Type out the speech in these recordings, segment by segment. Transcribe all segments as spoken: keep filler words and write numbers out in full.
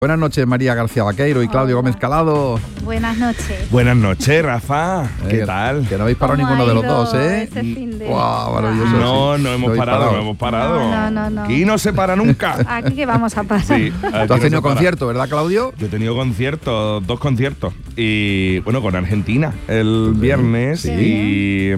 Buenas noches, María García Vaqueiro y Claudio Hola. Gómez Calado. Buenas noches. Buenas noches, Rafa. ¿Qué Eh, tal? Que no habéis parado ¿Cómo ninguno ha de los ido dos, ¿eh? ese fin de- Guau, maravilloso. No, sí. no hemos habéis parado, no hemos parado. No, no, no. Aquí no se para nunca. Aquí que vamos a pasar. Sí, aquí Tú no has se tenido para. concierto, ¿verdad, Claudio? Yo he tenido conciertos, dos conciertos. Y bueno, con Argentina el viernes. sí. Y,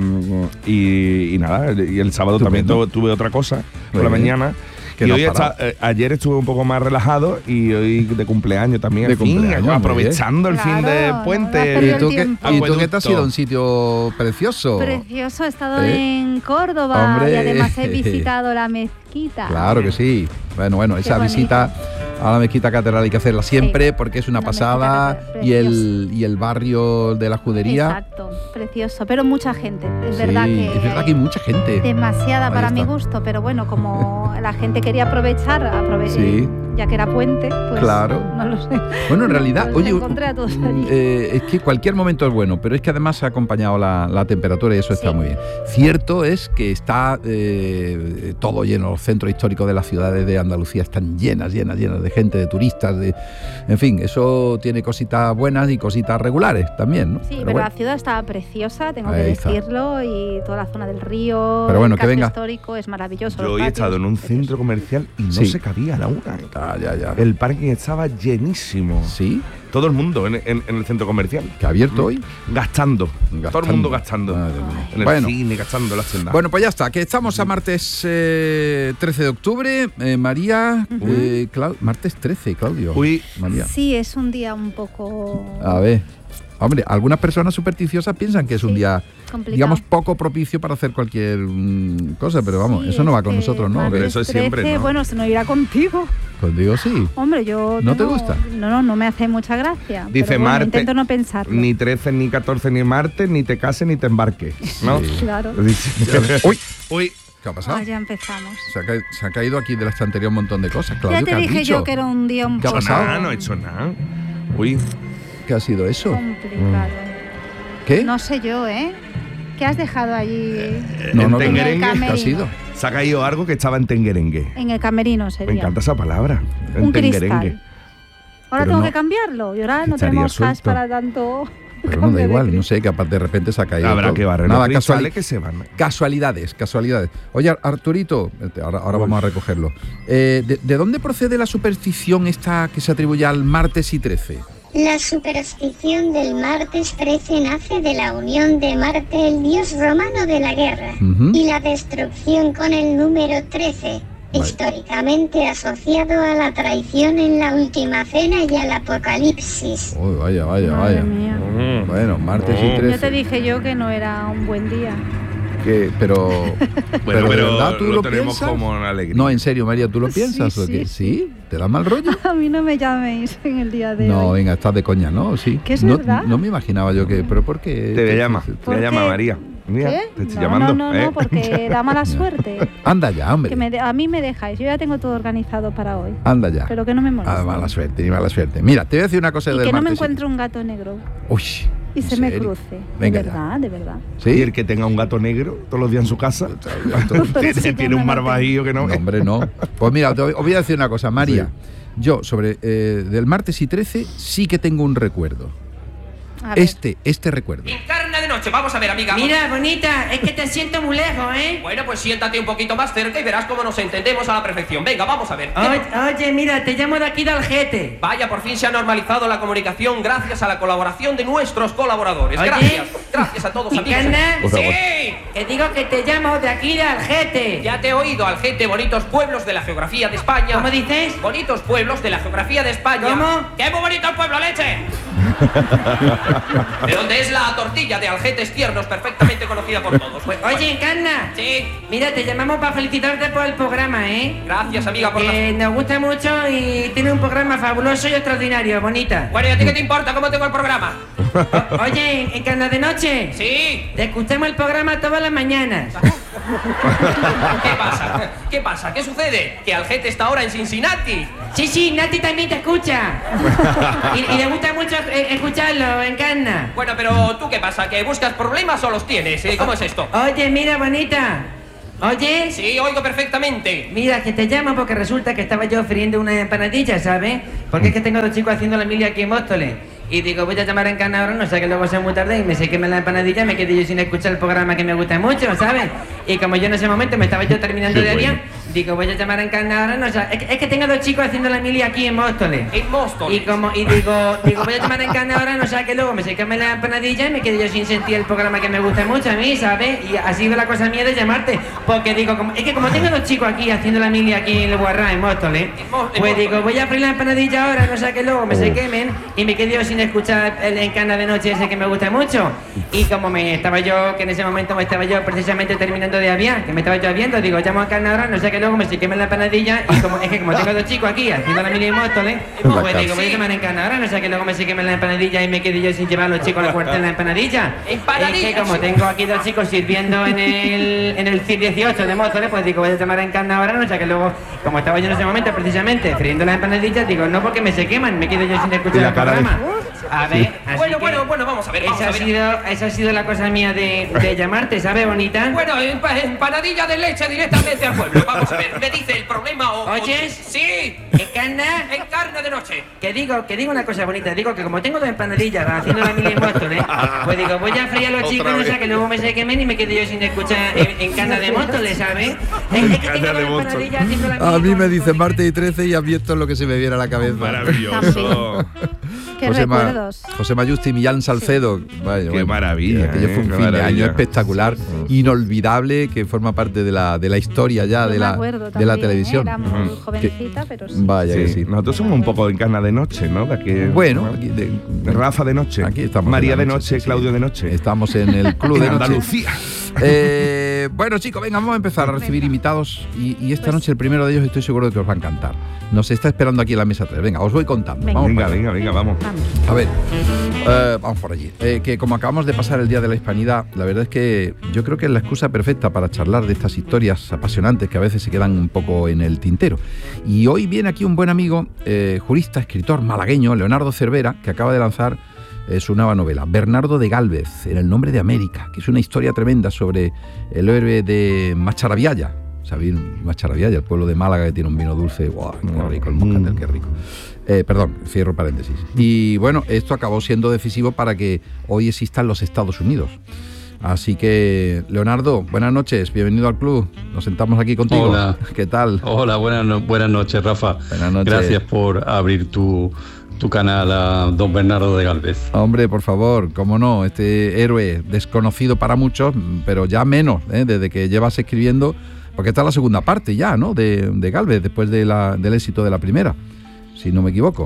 y, y nada, y el sábado también Estupendo. tu- tuve otra cosa por Muy la bien. mañana. Que Y no hoy has está- parado. eh, ayer estuve un poco más relajado y hoy de cumpleaños también. De en fin, cumpleaños, muy aprovechando el bien. fin Claro, de no puente. me has ¿Y perdido tú, el que, tiempo. y tú que te has Acueducto. ido a un sitio precioso? Precioso, he estado ¿Eh? en Córdoba Hombre. y además he visitado la mezquita. Claro que sí. Bueno, bueno, esa bonito. visita a la mezquita catedral hay que hacerla siempre Sí, porque es una la pasada. mezquita catedral, Y el, y el barrio de la judería. Exacto, precioso, pero mucha gente. Es Sí, verdad que es verdad que hay mucha gente. demasiada Ahí para está. mi gusto, pero bueno, como la gente quería aprovechar, aprove- Sí. ya que era puente, pues Claro. no lo sé. Bueno, en realidad, Los oye, encontré a todos mm, allí. eh, es que cualquier momento es bueno, pero es que además se ha acompañado la, la temperatura y eso está Sí. muy bien. Cierto es que está eh, todo lleno, los centros históricos de las ciudades de Andalucía están llenas, llenas, llenas de gente, de turistas, de, en fin, eso tiene cositas buenas y cositas regulares también, ¿no? Sí, pero, bueno. la ciudad estaba preciosa, tengo Ahí que está. decirlo, y toda la zona del río, Pero bueno, el que casco venga. histórico es maravilloso. Yo los hoy he patios, estado en un precioso. centro comercial y no Sí. se cabía la una. Ah, ya, ya. El parking estaba llenísimo. Sí, Todo el mundo en, en- en el centro comercial. que ha abierto hoy. Gastando. Todo el mundo gastando. Madre mía. En el Bueno. cine, gastando en las tiendas. Bueno, pues ya está, que estamos a martes eh, trece de octubre. Eh, María, eh, Clau- martes trece, Claudio. Uy. María. Sí, es un día un poco A ver, hombre, algunas personas supersticiosas piensan que es un Sí, día, complicado. digamos, poco propicio para hacer cualquier mm, cosa, pero vamos, Sí, eso no va es con que nosotros, ¿no? martes Pero eso es siempre, trece, ¿no? Bueno, se nos irá contigo. Contigo sí. Hombre, yo ¿No te tengo- gusta? No, no, no me hace mucha gracia. Dice pero bueno, Marte, intento no pensarlo. Ni trece, ni catorce, ni martes, ni te cases, ni te embarques. ¿no? Sí. Claro. Uy, Uy. ¿qué ha pasado? Ah, ya empezamos. Se ha, ca- se ha caído aquí de la estantería un montón de cosas, Claudio. Ya ¿qué te has dije dicho? yo que era un día un ¿Qué ha poco pasado? Nada, no he hecho nada. Uy. ¿Qué ha sido eso? complicado. ¿Qué? No sé yo, ¿eh? ¿Qué has dejado allí no, en no, Tenguerengue, ¿qué ha camerino. sido? Se ha caído algo que estaba en Tenguerengue. en el camerino? Sería Me encanta esa palabra. En un Tenguerengue. cristal. Ahora Pero tengo no- que cambiarlo. Y ahora no Estaría tenemos gas suelto. para tanto. Pero no cambio da de igual, cristal. no sé, que aparte de repente se ha caído. Habrá todo. que barrer Nada, los cristales casuali- que se van. Casualidades, casualidades. Oye, Arturito, vete, ahora, ahora Uy. vamos a recogerlo. Eh, ¿de, de dónde procede la superstición esta que se atribuye al martes y trece? La superstición del martes trece nace de la unión de Marte, el dios romano de la guerra, Ujú. y la destrucción con el número trece, Vale. históricamente asociado a la traición en la última cena y al apocalipsis. Uy, vaya, vaya, Madre vaya. mía. Mm. Bueno, martes y Mm. Ya te trece. dije yo que no era un buen día. Que, pero, Bueno, ¿de pero verdad tú lo lo, tenemos piensas? como una alegría. No, en serio, María, ¿tú lo Sí, piensas o sí, qué? sí. ¿Sí? ¿Te da mal rollo? A mí no me llaméis en el día de No, hoy. venga, estás de coña, ¿no? Sí. ¿Que es no, verdad? no me imaginaba yo que... ¿Pero por qué? Te voy a llamar. Te ¿Por voy a llamar, qué? María. Mira, ¿Qué? te estoy no, llamando. no, no, ¿eh? no, porque da mala suerte. Anda ya, hombre. Que me de- a mí me dejáis. Yo ya tengo todo organizado para hoy. Anda ya. Pero que no me moleste. Ah, mala suerte, ni mala suerte. Mira, te voy a decir una cosa Y del que no me martes y- encuentre un gato negro Uy, y ¿en se me serio? cruce. Venga de ya. verdad, de verdad. ¿Sí? Y el que tenga un gato negro todos los días en su casa. Pero tiene si yo tiene no un lo barbajillo que no. No, hombre, no. Pues mira, te voy- os voy a decir una cosa, María. Yo, sobre eh, del martes y trece, sí que tengo un recuerdo. A ver. Este, este recuerdo. Linterna de noche, vamos a ver, amiga. Mira, bonita, es que te siento muy lejos, ¿eh? Bueno, pues siéntate un poquito más cerca y verás cómo nos entendemos a la perfección. Venga, vamos a ver. Oye, oye, mira, te llamo de aquí de Algete. Vaya, por fin se ha normalizado la comunicación gracias a la colaboración de nuestros colaboradores. Oye. Gracias, gracias a todos, ¿Y amigos. Carna? Por favor. ¡Sí! Que digo que te llamo de aquí de Algete. Ya te he oído, al gente bonitos pueblos de la geografía de España. ¿Cómo dices? Bonitos pueblos de la geografía de España. ¿Cómo? ¡Qué muy bonito el pueblo, leche! De donde es la tortilla de aljetes tiernos, perfectamente conocida por todos. Pues, oye, Carna. Sí, Mira, te llamamos para felicitarte por el programa, ¿eh? gracias, amiga, por la... Que nos gusta mucho y tiene un programa fabuloso y extraordinario, bonita. Bueno, ¿y a ti qué te importa cómo tengo el programa? O- oye, en Carna de Noche. Sí. Te escuchamos el programa todas las mañanas. ¿Qué pasa? ¿Qué pasa? ¿Qué sucede? Que Algete está ahora en Cincinnati. Sí, sí, Nati también te escucha. Y, y le gusta mucho eh, escucharlo en Carna. Bueno, pero ¿tú qué pasa? ¿Que buscas problemas o los tienes? ¿Eh? ¿Cómo es esto? Oye, mira, bonita. Oye, Sí, oigo perfectamente. mira, que te llamo porque resulta que estaba yo friendo una empanadilla, ¿sabes? Porque es que tengo dos chicos haciendo la mili aquí en Móstoles. Y digo, voy a llamar a Encarna no sé que luego sea muy tarde y me se queme la empanadilla y me quedé yo sin escuchar el programa que me gusta mucho, ¿sabes? Y como yo en ese momento me estaba yo terminando Qué de bueno. aliar, digo, voy a llamar a Encarna no sé, es, que- es que tengo dos chicos haciendo la mili aquí en Móstoles. En Móstoles. Y como, y digo, digo, voy a llamar a Encarna no sé que luego me se queme la empanadilla y me quedé yo sin sentir el programa que me gusta mucho a mí, ¿sabes? Y ha sido la cosa mía de llamarte, porque digo, como, es que como tengo dos chicos aquí haciendo la mili aquí en el Guarrá, en Móstoles, En Mó- en pues Móstoles. digo, voy a freír la empanadilla ahora, no sé que luego me se quemen y me quedé yo sin escuchar el Encarna de noche ese que me gusta mucho. Y como me estaba yo, que en ese momento me estaba yo precisamente terminando de aviar, que me estaba yo aviando, digo, llamo a Encarna ahora, no sé que luego me se quemen la empanadilla y como es que como tengo dos chicos aquí haciendo la mili en Móstoles, pues digo, voy a llamar a Encarna ahora, no sé que luego me se quemen la empanadilla y me quedé yo sin llevar a los chicos a la puerta en la empanadilla. Empanadilla, Es que como sí. tengo aquí dos chicos sirviendo en el en el C I R dieciocho de Móstoles, pues digo, voy a llamar a Encarna ahora, no sé que luego, como estaba yo en ese momento precisamente friendo las empanadillas, digo, no porque me se queman, me quedo yo sin Y escuchar la el cara de- programa. A ver, así Bueno, que bueno, bueno, vamos a ver, vamos esa a ha ver. sido, esa ha sido la cosa mía de, de llamarte, ¿sabes, bonita? Bueno, empa- empanadilla de leche directamente al pueblo. Vamos a ver, me dice el problema o... o- ¿Oyes? Sí, Encarna, Encarna de noche. que digo, que digo una cosa bonita, digo que como tengo dos empanadillas haciendo la mili en Móstoles, pues digo, voy a freír a los chicos, no sé, que luego me se quemen y me quede yo sin escuchar en, en Encarna de Móstoles, ¿sabes? Es, es que tengo Encarna de dos Móstoles. empanadillas haciendo la mili A mí con- me dice con- martes y trece y a mí esto es lo que se me viene a la cabeza. Maravilloso. Qué José, Ma- recuerdos. José Mayusti y Millán Salcedo. Vaya, Qué bueno, maravilla, Aquello eh, fue un qué fin de año maravilla. espectacular, inolvidable, que forma parte de la, de la historia ya Yo de me la, acuerdo de la también, televisión. ¿eh? Era muy Ujú. jovencita, pero sí. Vaya que Sí, sí. nosotros somos un poco de Encarna de noche, ¿no? De aquí, Bueno, aquí de- Rafa de noche. Aquí estamos. María en de la noche, sí, sí. Claudio de noche. Estamos en el club de En noche. Andalucía. Eh, bueno, chicos, venga, vamos a empezar a recibir invitados y, y esta Pues- noche el primero de ellos estoy seguro de que os va a encantar. Nos está esperando aquí en la mesa tres. Venga, os voy contando. Venga. Vamos Venga, para allá. venga, venga, vamos. Vamos. A ver, eh, vamos por allí. Eh, que como acabamos de pasar el Día de la Hispanidad, la verdad es que yo creo que es la excusa perfecta para charlar de estas historias apasionantes que a veces se quedan un poco en el tintero. Y hoy viene aquí un buen amigo, eh, jurista, escritor malagueño, Leonardo Cervera, que acaba de lanzar eh, su nueva novela, Bernardo de Gálvez, en el nombre de América, que es una historia tremenda sobre el héroe de Macharabiaya. ¿Sabéis? Macharabiaya, el pueblo de Málaga que tiene un vino dulce. ¡Guau! ¡Qué rico! El moscatel, qué rico. Eh, perdón, cierro paréntesis. Y bueno, esto acabó siendo decisivo para que hoy existan los Estados Unidos. Así que, Leonardo, buenas noches, bienvenido al club. Nos sentamos aquí contigo. Hola. ¿Qué tal? Hola, buenas, no- buenas noches, Rafa. Buenas noches. Gracias por abrir tu, tu canal a don Bernardo de Gálvez. Hombre, por favor, cómo no, este héroe desconocido para muchos, pero ya menos, ¿eh? Desde que llevas escribiendo, porque esta es la segunda parte ya, ¿no? De, de Gálvez, después de la, del éxito de la primera, si no me equivoco.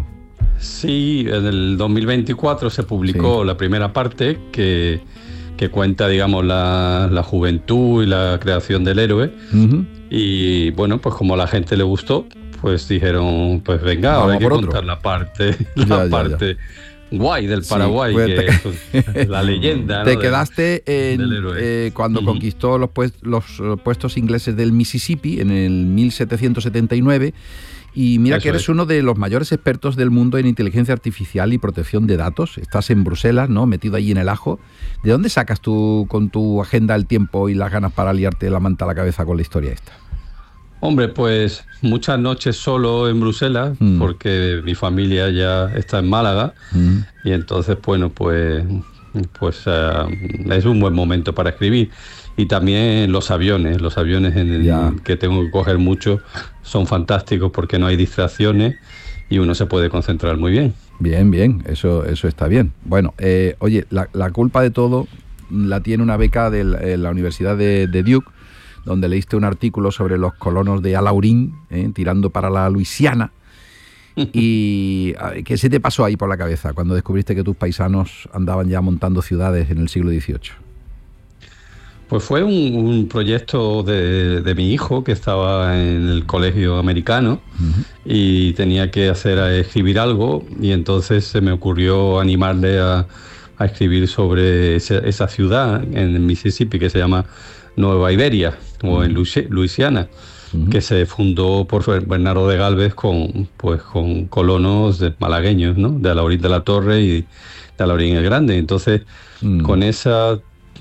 Sí, en el dos mil veinticuatro se publicó Sí. la primera parte que, que cuenta, digamos, la, la juventud y la creación del héroe. Ujú. Y bueno, pues como a la gente le gustó, pues dijeron, pues venga, Vamos ahora hay que por otro. contar la parte, Ya, la ya, ya. parte guay del Sí, Paraguay, pues que te- es pues, la leyenda. ¿no? Te del- quedaste en, del héroe. eh, cuando Ujú. conquistó los, pues- los eh, puestos ingleses del Mississippi en el mil setecientos setenta y nueve. Y mira Eso que eres es. uno de los mayores expertos del mundo en inteligencia artificial y protección de datos. Estás en Bruselas, ¿no? Metido ahí en el ajo. ¿De dónde sacas tú con tu agenda el tiempo y las ganas para liarte la manta a la cabeza con la historia esta? Hombre, pues muchas noches solo en Bruselas, Mm. porque mi familia ya está en Málaga, Mm. y entonces, bueno, pues, pues eh, es un buen momento para escribir. Y también los aviones, los aviones en el Ya. que tengo que coger mucho son fantásticos porque no hay distracciones y uno se puede concentrar muy bien. Bien, bien, eso, eso está bien. Bueno, eh, oye, la, la culpa de todo la tiene una beca de la, eh, la Universidad de, de Duke, donde leíste un artículo sobre los colonos de Alaurín, eh, tirando para la Luisiana. ¿Y a ver, qué se te pasó ahí por la cabeza cuando descubriste que tus paisanos andaban ya montando ciudades en el siglo dieciocho? Pues fue un, un proyecto de, de mi hijo que estaba en el colegio americano y tenía que hacer a escribir algo, y entonces se me ocurrió animarle a, a escribir sobre ese- esa ciudad en Mississippi que se llama Nueva Iberia o en Luisi- Luisiana, Ujú. que se fundó por Bernardo de Gálvez con, pues, con colonos de- malagueños, ¿no? De Alaurín de la Torre y de Alaurín el Grande. Entonces, Mm. con esa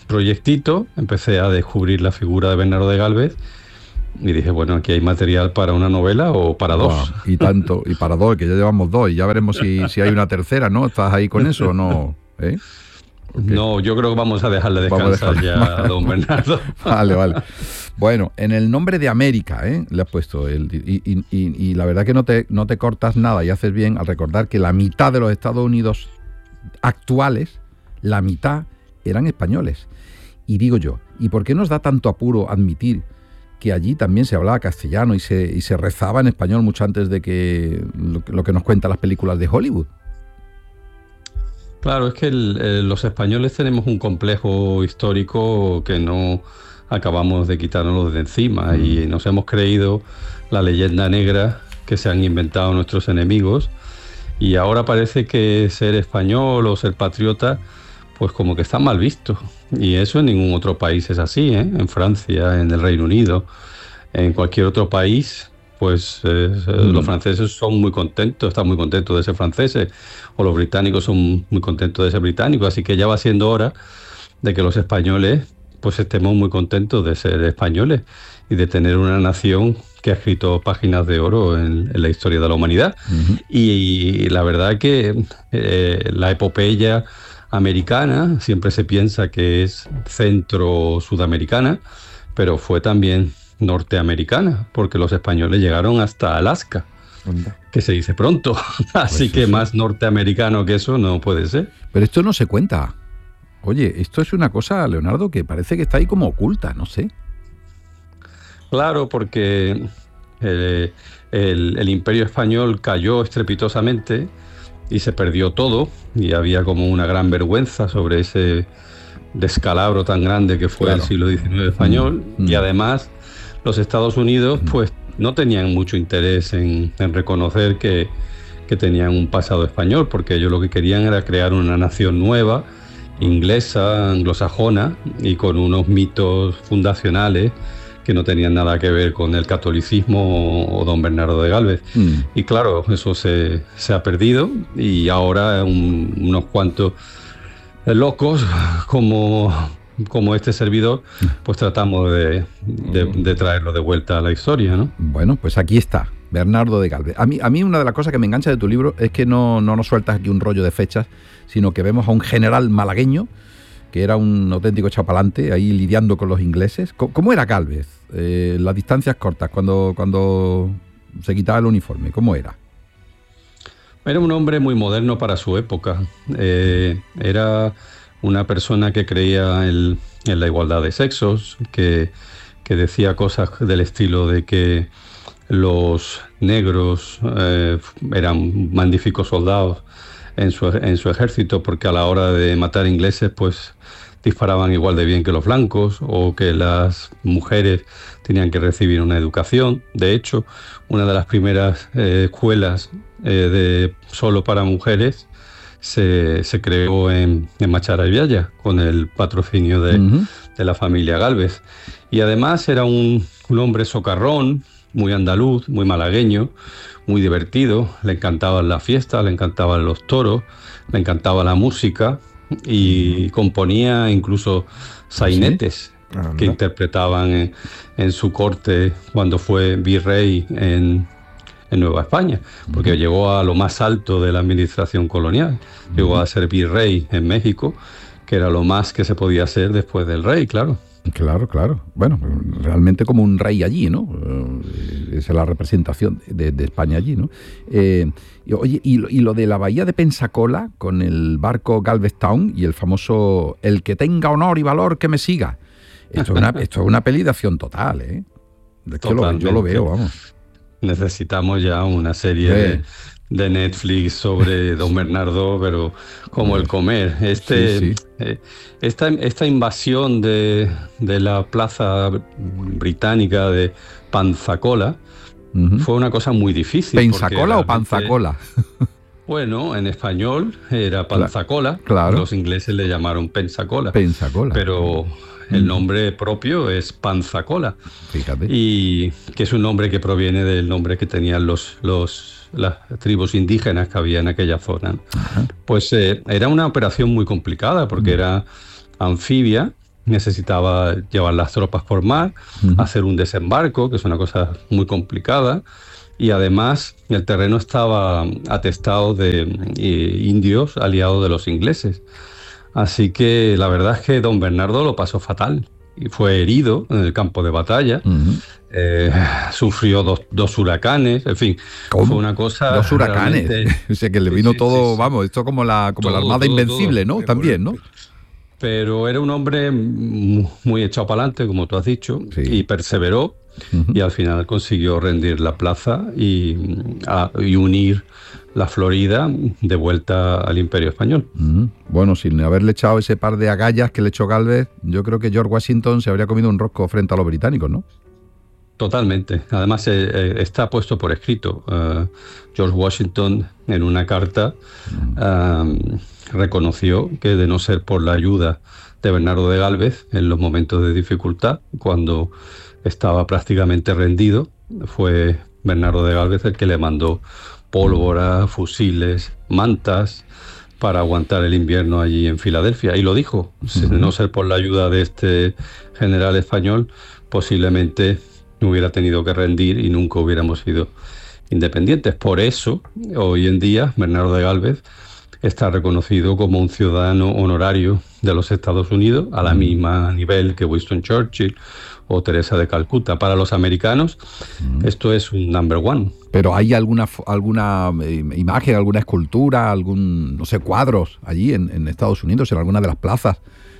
proyectito, empecé a descubrir la figura de Bernardo de Gálvez y dije, bueno, aquí hay material para una novela o para dos. Wow, y tanto, y para dos, que ya llevamos dos, y ya veremos si, si hay una tercera, ¿no? ¿Estás ahí con eso o no? ¿Eh? Okay. No, yo creo que vamos a dejarle descansar a ya a don Bernardo. Vale, vale. Bueno, en el nombre de América, ¿eh? Le has puesto el, y, y, y, y la verdad que no te, no te cortas nada y haces bien al recordar que la mitad de los Estados Unidos actuales, la mitad eran españoles. Y digo yo, ¿y por qué nos da tanto apuro admitir que allí también se hablaba castellano y se, y se rezaba en español mucho antes de que lo, lo que nos cuentan las películas de Hollywood? Claro, es que el, el, los españoles tenemos un complejo histórico que no acabamos de quitárnoslo de encima mm. y nos hemos creído la leyenda negra que se han inventado nuestros enemigos y ahora parece que ser español o ser patriota pues como que está mal visto y eso en ningún otro país es así, ¿eh? En Francia, en el Reino Unido, en cualquier otro país pues eh, mm. los franceses son muy contentos, están muy contentos de ser franceses o los británicos son muy contentos de ser británicos, así que ya va siendo hora de que los españoles pues estemos muy contentos de ser españoles y de tener una nación que ha escrito páginas de oro en, en la historia de la humanidad. Uh-huh. y, y la verdad que eh, la epopeya americana siempre se piensa que es centro-sudamericana, pero fue también norteamericana, porque los españoles llegaron hasta Alaska, ¿Onda? Que se dice pronto, así pues que sí. Más norteamericano que eso no puede ser. Pero esto no se cuenta. Oye, esto es una cosa, Leonardo, que parece que está ahí como oculta, no sé. Claro, porque eh, el, el Imperio Español cayó estrepitosamente y se perdió todo, y había como una gran vergüenza sobre ese descalabro tan grande que fue claro. el siglo diecinueve español, mm. y además los Estados Unidos pues no tenían mucho interés en, en reconocer que, que tenían un pasado español, porque ellos lo que querían era crear una nación nueva, inglesa, anglosajona, y con unos mitos fundacionales que no tenían nada que ver con el catolicismo o, o don Bernardo de Gálvez. Mm. Y claro, eso se, se ha perdido y ahora un, unos cuantos locos como, como este servidor, pues tratamos de, de, de traerlo de vuelta a la historia, ¿no? Bueno, pues aquí está, Bernardo de Gálvez. A mí, a mí una de las cosas que me engancha de tu libro es que no, no nos sueltas aquí un rollo de fechas, sino que vemos a un general malagueño que era un auténtico chapalante, ahí lidiando con los ingleses. ¿Cómo era Gálvez? Eh, las distancias cortas, cuando, cuando se quitaba el uniforme, ¿cómo era? Era un hombre muy moderno para su época. Eh, era una persona que creía en, en la igualdad de sexos, que, que decía cosas del estilo de que los negros eh, eran magníficos soldados en su, en su ejército, porque a la hora de matar ingleses pues disparaban igual de bien que los blancos, o que las mujeres tenían que recibir una educación. De hecho, una de las primeras eh, escuelas eh, de solo para mujeres se, se creó en, en Machara y Vialla, con el patrocinio de, uh-huh. de la familia Gálvez. Y además era un, un hombre socarrón, muy andaluz, muy malagueño, muy divertido. Le encantaban las fiestas, le encantaban los toros, le encantaba la música y componía incluso sainetes, ¿sí? ah, que interpretaban en, en su corte cuando fue virrey en, en Nueva España, porque uh-huh. llegó a lo más alto de la administración colonial. Uh-huh. Llegó a ser virrey en México, que era lo más que se podía hacer después del rey, claro. Claro, claro. Bueno, realmente como un rey allí, ¿no? Eh, esa es la representación de, de España allí, ¿no? Eh, y, oye, y lo, y lo de la bahía de Pensacola, con el barco Galvestown y el famoso "el que tenga honor y valor que me siga". Esto es una, esto es una peli de acción total, ¿eh? Es que lo, yo lo veo, vamos. Necesitamos ya una serie sí. de... de Netflix sobre don Bernardo, pero como el comer. Este, sí, sí. Eh, esta, esta invasión de, de la plaza británica de Pensacola uh-huh. fue una cosa muy difícil. ¿Pensacola o Panzacola? Bueno, en español era Pensacola. Claro. Los ingleses le llamaron Pensacola. Pensacola. Pero el nombre propio es Pensacola. Fíjate. Y que es un nombre que proviene del nombre que tenían los... los las tribus indígenas que había en aquella zona. Ajá. Pues eh, era una operación muy complicada porque era anfibia necesitaba llevar las tropas por mar, uh-huh. hacer un desembarco, que es una cosa muy complicada, y además el terreno estaba atestado de eh, indios aliados de los ingleses. Así que la verdad es que don Bernardo lo pasó fatal y fue herido en el campo de batalla. Uh-huh. Eh, sufrió dos, dos huracanes, en fin, ¿Cómo? Fue una cosa... Dos huracanes, realmente... o sea que le vino sí, todo, sí, sí. vamos, esto como la, como todo, la Armada todo, Invencible, todo. ¿no? Pero, También, ¿no? Pero era un hombre muy echado para adelante, como tú has dicho, sí. y perseveró, uh-huh. y al final consiguió rendir la plaza y, a, y unir la Florida de vuelta al Imperio Español. Uh-huh. Bueno, sin haberle echado ese par de agallas que le echó Gálvez, yo creo que George Washington se habría comido un rosco frente a los británicos, ¿no? Totalmente. Además, eh, eh, está puesto por escrito. Uh, George Washington, en una carta, uh, reconoció que de no ser por la ayuda de Bernardo de Gálvez en los momentos de dificultad, cuando estaba prácticamente rendido, fue Bernardo de Gálvez el que le mandó pólvora, fusiles, mantas para aguantar el invierno allí en Filadelfia. Y lo dijo, uh-huh. de no ser por la ayuda de este general español, posiblemente hubiera tenido que rendir y nunca hubiéramos sido independientes. Por eso, hoy en día, Bernardo de Gálvez está reconocido como un ciudadano honorario de los Estados Unidos, a la misma nivel que Winston Churchill o Teresa de Calcuta. Para los americanos, mm. esto es un number one. Pero ¿hay alguna alguna imagen, alguna escultura, algún, no sé, cuadros allí en, en Estados Unidos, en alguna de las plazas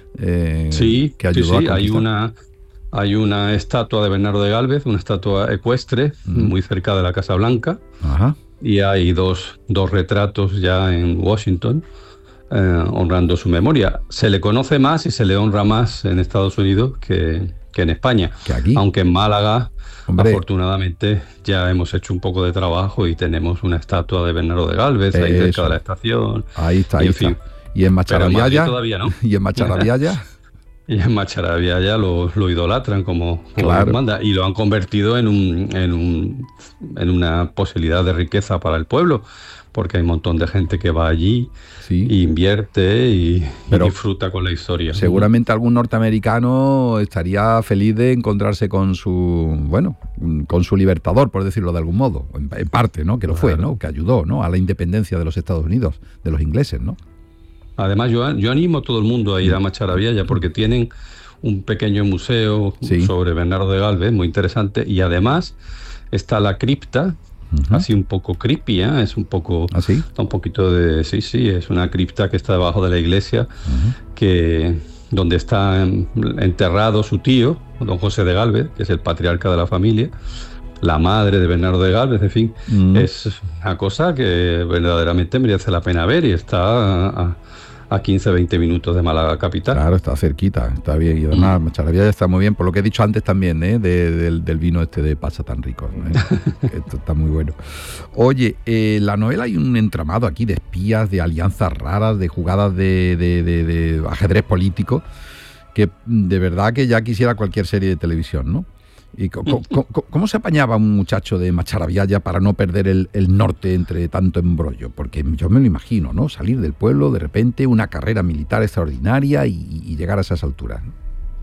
eh, sí, que ayudó sí, sí, a conquistar? hay una... Hay una estatua de Bernardo de Gálvez, una estatua ecuestre, mm. muy cerca de la Casa Blanca. Ajá. Y hay dos, dos retratos ya en Washington eh, honrando su memoria. Se le conoce más y se le honra más en Estados Unidos que, que en España. ¿Que aquí? Aunque en Málaga, Hombre. afortunadamente, ya hemos hecho un poco de trabajo y tenemos una estatua de Bernardo de Gálvez ahí Eso. cerca de la estación. Ahí está, y ahí en fin. está. ¿Y en Macharabiaya? Todavía no. ¿Y en Macharabiaya? Y en Macharabiaya lo, lo idolatran como, como claro. manda y lo han convertido en, un, en, un, en una posibilidad de riqueza para el pueblo, porque hay un montón de gente que va allí, sí. y invierte y, Pero y disfruta con la historia. Seguramente algún norteamericano estaría feliz de encontrarse con su, bueno, con su libertador, por decirlo de algún modo, en, en parte, ¿no? Que lo claro. fue, ¿no? Que ayudó, ¿no? A la independencia de los Estados Unidos, de los ingleses, ¿no? Además, yo, yo animo a todo el mundo a ir a Macharabiaya porque tienen un pequeño museo sí. sobre Bernardo de Gálvez, muy interesante, y además está la cripta, uh-huh. así un poco creepy, ¿eh? Es un poco, ¿Ah, sí? un poquito de, sí, sí, es una cripta que está debajo de la iglesia, uh-huh. que donde está enterrado su tío, don José de Gálvez, que es el patriarca de la familia, la madre de Bernardo de Gálvez, en fin, uh-huh. es una cosa que verdaderamente merece la pena ver y está a, a quince a veinte minutos de Málaga capital. Claro, está cerquita, está bien. Y además, Macharabiaya está muy bien, por lo que he dicho antes también, ¿eh? de, del, del vino este de pasa tan rico. ¿eh? Esto está muy bueno. Oye, eh, la novela hay un entramado aquí de espías, de alianzas raras, de jugadas de, de, de, de ajedrez político, que de verdad que ya quisiera cualquier serie de televisión, ¿no? ¿Y cómo, cómo, cómo se apañaba un muchacho de Macharabiaya para no perder el, el norte entre tanto embrollo? Porque yo me lo imagino, ¿no? Salir del pueblo, de repente, una carrera militar extraordinaria y, y llegar a esas alturas, ¿no?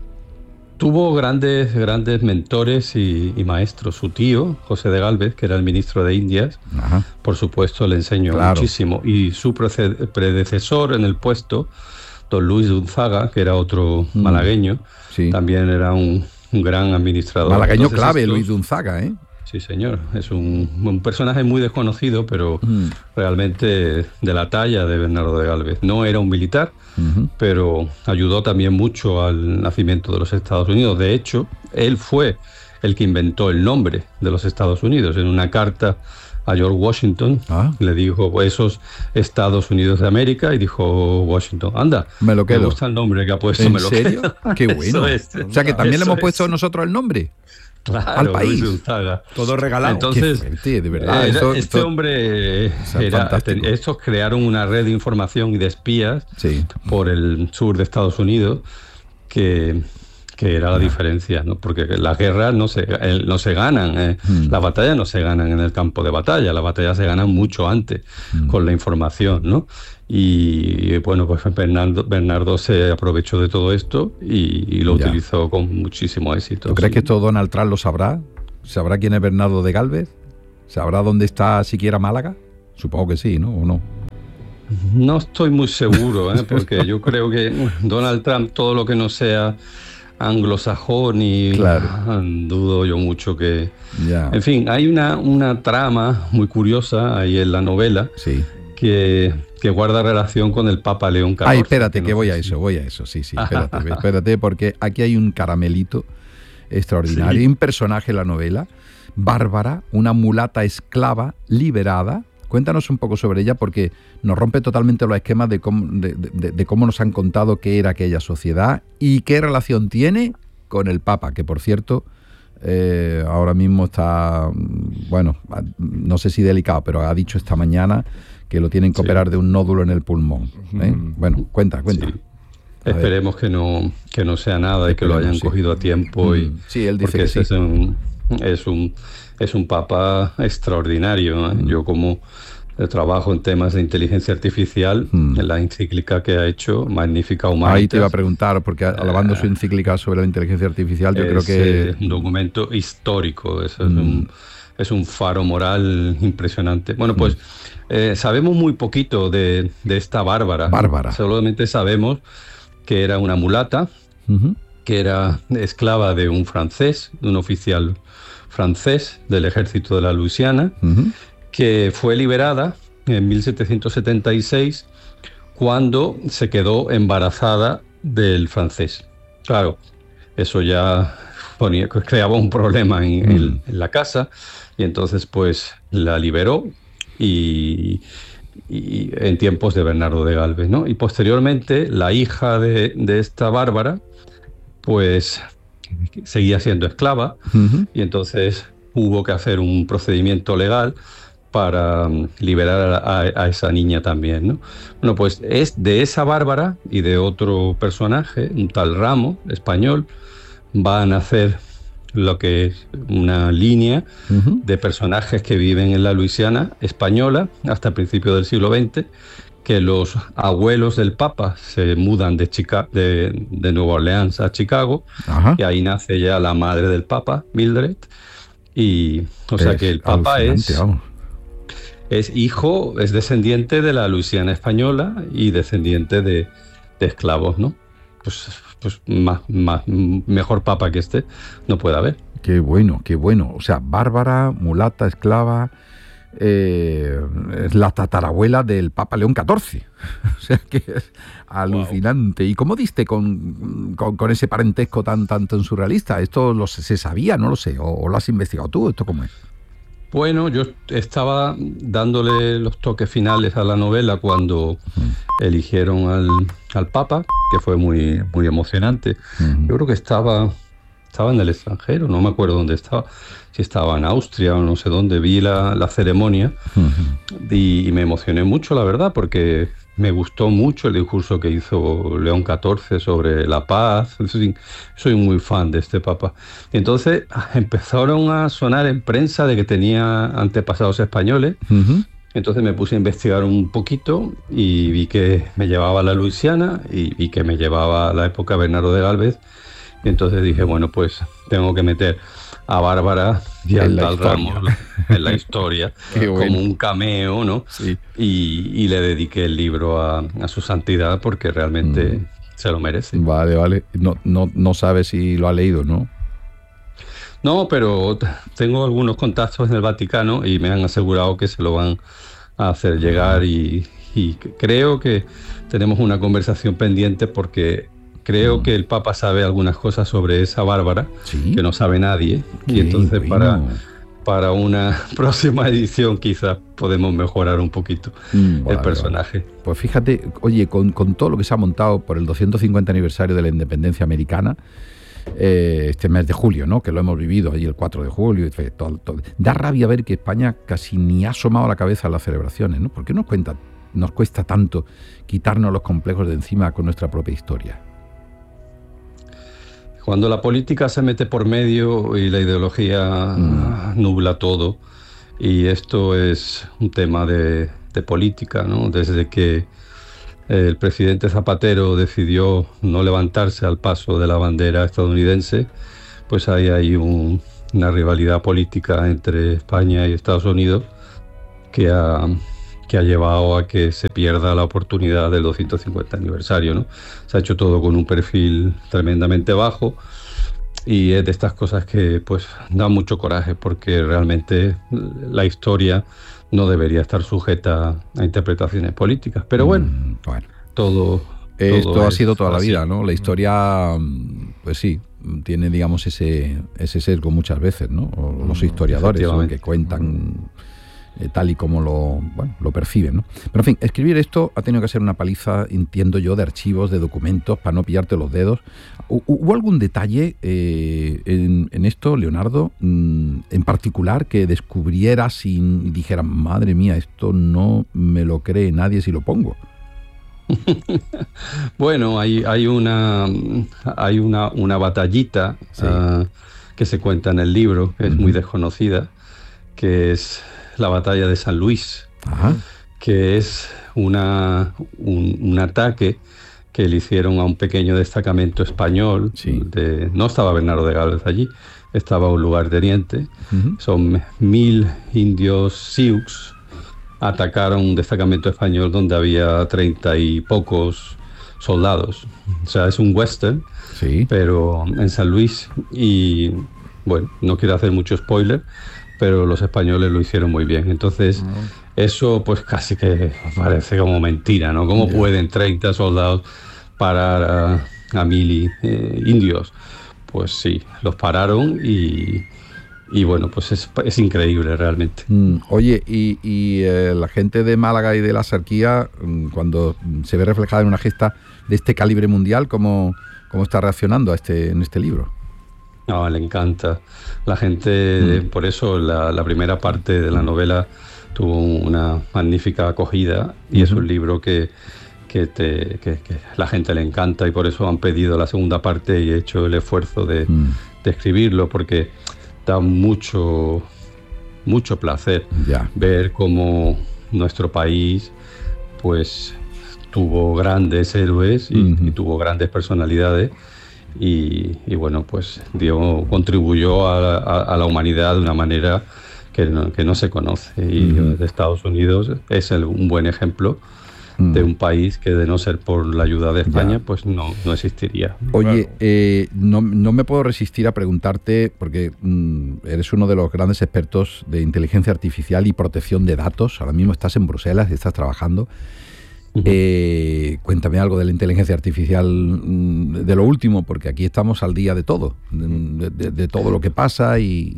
Tuvo grandes, grandes mentores y, y maestros. Su tío, José de Gálvez, que era el ministro de Indias, Ajá. por supuesto, le enseñó claro. muchísimo. Y su predecesor en el puesto, don Luis de Unzaga, que era otro mm. malagueño, sí. también era un... un gran administrador. Malagueño Entonces, clave, estos, Luis de Unzaga, ¿eh? Sí, señor. Es un, un personaje muy desconocido, pero mm. realmente de la talla de Bernardo de Gálvez. No era un militar, uh-huh. pero ayudó también mucho al nacimiento de los Estados Unidos. De hecho, él fue el que inventó el nombre de los Estados Unidos. En una carta a George Washington, ah. le dijo pues, esos Estados Unidos de América, y dijo Washington, anda, me lo quedo. Me gusta el nombre que ha puesto. ¿En me lo serio? Quedo. Qué bueno. Es, o sea que también le hemos puesto es. nosotros el nombre. Claro, al país. Todo regalado. Entonces, Qué fuerte, de verdad. Era, eso, este esto, hombre, era, estos crearon una red de información y de espías sí. por el sur de Estados Unidos que, que era la diferencia, ¿no? Porque las guerras no se, no se ganan, eh. mm. las batallas no se ganan en el campo de batalla, las batallas se ganan mucho antes, mm. con la información, ¿no? Y bueno, pues Bernardo, Bernardo se aprovechó de todo esto y, y lo ya. utilizó con muchísimo éxito. ¿Tú crees sí. que esto Donald Trump lo sabrá? ¿Sabrá quién es Bernardo de Gálvez? ¿Sabrá dónde está siquiera Málaga? Supongo que sí, ¿no? ¿O no? No estoy muy seguro, ¿eh? Porque yo creo que Donald Trump, todo lo que no sea anglosajón y claro. dudo yo mucho que... Ya. En fin, hay una, una trama muy curiosa ahí en la novela sí. que, que guarda relación con el Papa León catorce. Ay, espérate, que, que no voy a eso, voy a eso, sí, sí, espérate, espérate, porque aquí hay un caramelito extraordinario, sí. un personaje en la novela, Bárbara, una mulata esclava liberada. Cuéntanos un poco sobre ella, porque nos rompe totalmente los esquemas de cómo, de, de, de cómo nos han contado qué era aquella sociedad y qué relación tiene con el Papa, que por cierto eh, ahora mismo está, bueno, no sé si delicado, pero ha dicho esta mañana que lo tienen que sí. operar de un nódulo en el pulmón. ¿eh? Mm. Bueno, cuenta, cuenta. Sí. Esperemos que no, que no sea nada y que lo hayan sí. cogido a tiempo. Y, sí, él dice porque que sí. es un, es un es un papa extraordinario, ¿eh? Mm. Yo como trabajo en temas de inteligencia artificial, mm. en la encíclica que ha hecho, Magnificat Humanitas. Ahí te iba a preguntar, porque alabando eh, su encíclica sobre la inteligencia artificial, yo creo que... Es un documento histórico, es, mm. es, un, es un faro moral impresionante. Bueno, pues mm. eh, sabemos muy poquito de, de esta Bárbara. Bárbara. Solamente sabemos que era una mulata, uh-huh. que era esclava de un francés, de un oficial francés del ejército de la Luisiana, uh-huh. que fue liberada en mil setecientos setenta y seis cuando se quedó embarazada del francés. Claro, eso ya ponía, creaba un problema en, uh-huh. en, en la casa, y entonces pues la liberó y, y en tiempos de Bernardo de Gálvez, ¿no? Y posteriormente la hija de, de esta Bárbara pues seguía siendo esclava, uh-huh. y entonces hubo que hacer un procedimiento legal para liberar a, a esa niña también, ¿no? Bueno, pues es de esa Bárbara y de otro personaje, un tal Ramo, español, van a hacer lo que es una línea uh-huh. de personajes que viven en la Luisiana española hasta el principio del siglo veinte, que los abuelos del Papa se mudan de, Chica- de, de Nueva Orleans a Chicago, uh-huh. y ahí nace ya la madre del Papa, Mildred, y o sea es que el Papa es, es hijo, es descendiente de la Luisiana española y descendiente de, de esclavos, ¿no? Pues, pues más, más, mejor Papa que este no puede haber. Qué bueno, qué bueno. O sea, Bárbara, mulata, esclava... Eh, es la tatarabuela del Papa León catorce. O sea que es alucinante. Wow. ¿Y cómo diste con, con, con ese parentesco tan, tan, tan surrealista? ¿Esto lo, se sabía? No lo sé. ¿O, o lo has investigado tú? ¿Esto cómo es? Bueno, yo estaba dándole los toques finales a la novela cuando mm. eligieron al, al Papa, que fue muy, muy emocionante. Mm. Yo creo que estaba... Estaba en el extranjero, no me acuerdo dónde estaba, si estaba en Austria o no sé dónde, vi la, la ceremonia uh-huh. y, y me emocioné mucho, la verdad, porque me gustó mucho el discurso que hizo León catorce sobre la paz. Soy muy fan de este papa. Entonces empezaron a sonar en prensa de que tenía antepasados españoles. Uh-huh. Entonces me puse a investigar un poquito y vi que me llevaba a la Luisiana y vi que me llevaba a la época Bernardo de Gálvez. Y entonces dije, bueno, pues tengo que meter a Bárbara y al tal Ramos en la historia como bueno. un cameo, ¿no? Sí. Y, y le dediqué el libro a, a su santidad porque realmente mm. se lo merece. Vale, vale. No, no, no sabes si lo ha leído, ¿no? No, pero tengo algunos contactos en el Vaticano y me han asegurado que se lo van a hacer llegar y, y creo que tenemos una conversación pendiente porque... Creo que el Papa sabe algunas cosas sobre esa Bárbara, ¿sí? que no sabe nadie. Y entonces bueno. para, para una próxima edición quizás podemos mejorar un poquito mm, vale, el personaje. Vale. Pues fíjate, oye, con, con todo lo que se ha montado por el doscientos cincuenta aniversario de la independencia americana, eh, este mes de julio, ¿no? Que lo hemos vivido ahí el cuatro de julio, todo, todo. Da rabia ver que España casi ni ha asomado la cabeza a las celebraciones, ¿no? ¿Por qué nos cuenta, nos cuesta tanto quitarnos los complejos de encima con nuestra propia historia? cuando la política se mete por medio y la ideología mm. nubla todo, y esto es un tema de, de política, ¿no? Desde que el presidente Zapatero decidió no levantarse al paso de la bandera estadounidense, pues ahí hay un, una rivalidad política entre España y Estados Unidos que ha, que ha llevado a que se pierda la oportunidad del doscientos cincuenta aniversario, ¿no? Se ha hecho todo con un perfil tremendamente bajo y es de estas cosas que pues da mucho coraje, porque realmente la historia no debería estar sujeta a interpretaciones políticas. Pero bueno, mm, bueno. todo... Esto todo ha sido toda la así. vida, ¿no? La historia, pues sí, tiene, digamos, ese, ese sesgo muchas veces, ¿no? O los historiadores lo que cuentan eh, tal y como lo, bueno, lo perciben, ¿no? Pero en fin, escribir esto ha tenido que ser una paliza, entiendo yo, de archivos, de documentos, para no pillarte los dedos. ¿Hubo algún detalle eh, en, en esto, Leonardo, en particular, que descubrieras y dijeras, madre mía, esto no me lo cree nadie si lo pongo? Bueno, hay, hay una hay una, una batallita sí. uh, que se cuenta en el libro, que es uh-huh. muy desconocida, que es la batalla de San Luis, uh-huh. que es una, un, un ataque que le hicieron a un pequeño destacamento español. Sí. De, no estaba Bernardo de Galvez allí, estaba un lugarteniente. Uh-huh. Son mil indios sioux. Atacaron un destacamento español donde había treinta y pocos soldados. O sea, es un western, sí. pero en San Luis. Y bueno, no quiero hacer mucho spoiler, pero los españoles lo hicieron muy bien. Entonces, uh-huh. eso pues casi que parece como mentira, ¿no? ¿Cómo yeah. pueden treinta soldados parar a, a mil eh, indios? Pues sí, los pararon y... Y bueno, pues es, es increíble realmente. Mm, oye, y, y eh, la gente de Málaga y de la Axarquía, cuando se ve reflejada en una gesta de este calibre mundial, ¿cómo, cómo está reaccionando a este, en este libro? No, le encanta. La gente, mm. por eso la, la primera parte de la novela tuvo una magnífica acogida y uh-huh. es un libro que, que, te, que, que la gente le encanta, y por eso han pedido la segunda parte y he hecho el esfuerzo de, mm. de escribirlo, porque da mucho, mucho placer yeah. ver cómo nuestro país pues tuvo grandes héroes y, uh-huh. y tuvo grandes personalidades y, y bueno, pues dio, contribuyó a, a, a la humanidad de una manera que no, que no se conoce. Y uh-huh. de Estados Unidos es el, un buen ejemplo de un país que, de no ser por la ayuda de España, ya. pues no, no existiría. Oye, claro. eh, no, no me puedo resistir a preguntarte, porque mm, eres uno de los grandes expertos de inteligencia artificial y protección de datos. Ahora mismo estás en Bruselas y estás trabajando. Uh-huh. Eh, cuéntame algo de la inteligencia artificial, de lo último, porque aquí estamos al día de todo, de, de, de todo lo que pasa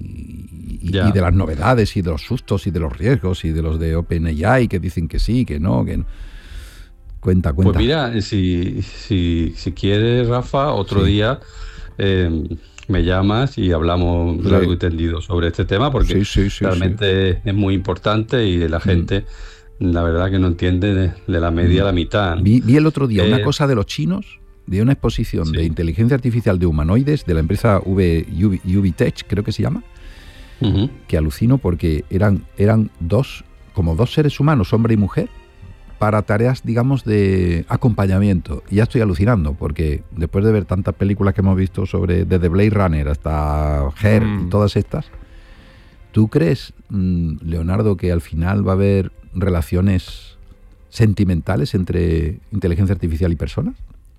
y, y, y de las novedades y de los sustos y de los riesgos y de los de OpenAI que dicen que sí, que no, que no. Cuenta, cuenta. Pues mira, si, si, si quieres, Rafa, otro sí. día eh, me llamas y hablamos sí. largo y tendido sobre este tema, porque sí, sí, sí, realmente sí. es muy importante y la gente, mm. la verdad que no entiende de, de la media mm. a la mitad. Vi, vi el otro día eh, una cosa de los chinos, de una exposición sí. de inteligencia artificial de humanoides de la empresa v, U V Tech, creo que se llama, uh-huh. que alucino porque eran, eran dos, como dos seres humanos, hombre y mujer, para tareas, digamos, de acompañamiento. Y ya estoy alucinando, porque después de ver tantas películas que hemos visto sobre, desde Blade Runner hasta Her mm. y todas estas, ¿tú crees, Leonardo, que al final va a haber relaciones sentimentales entre inteligencia artificial y personas?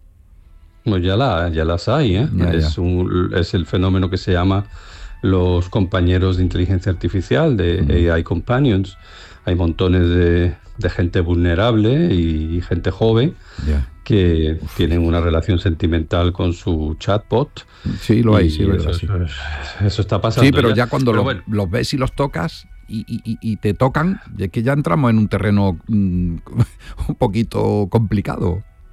Pues ya, la, ya las hay, ¿eh? Ya, es, ya. Un, es el fenómeno que se llama los compañeros de inteligencia artificial, de mm. A I Companions. Hay montones de, de gente vulnerable y gente joven yeah. que Uf. tienen una relación sentimental con su chatbot. Sí, lo hay, sí, eso, verdad, sí. Eso, eso está pasando. Sí, pero ya, ya cuando pero lo, bueno. los ves y los tocas y, y, y te tocan, es que ya entramos en un terreno mmm, un poquito complicado.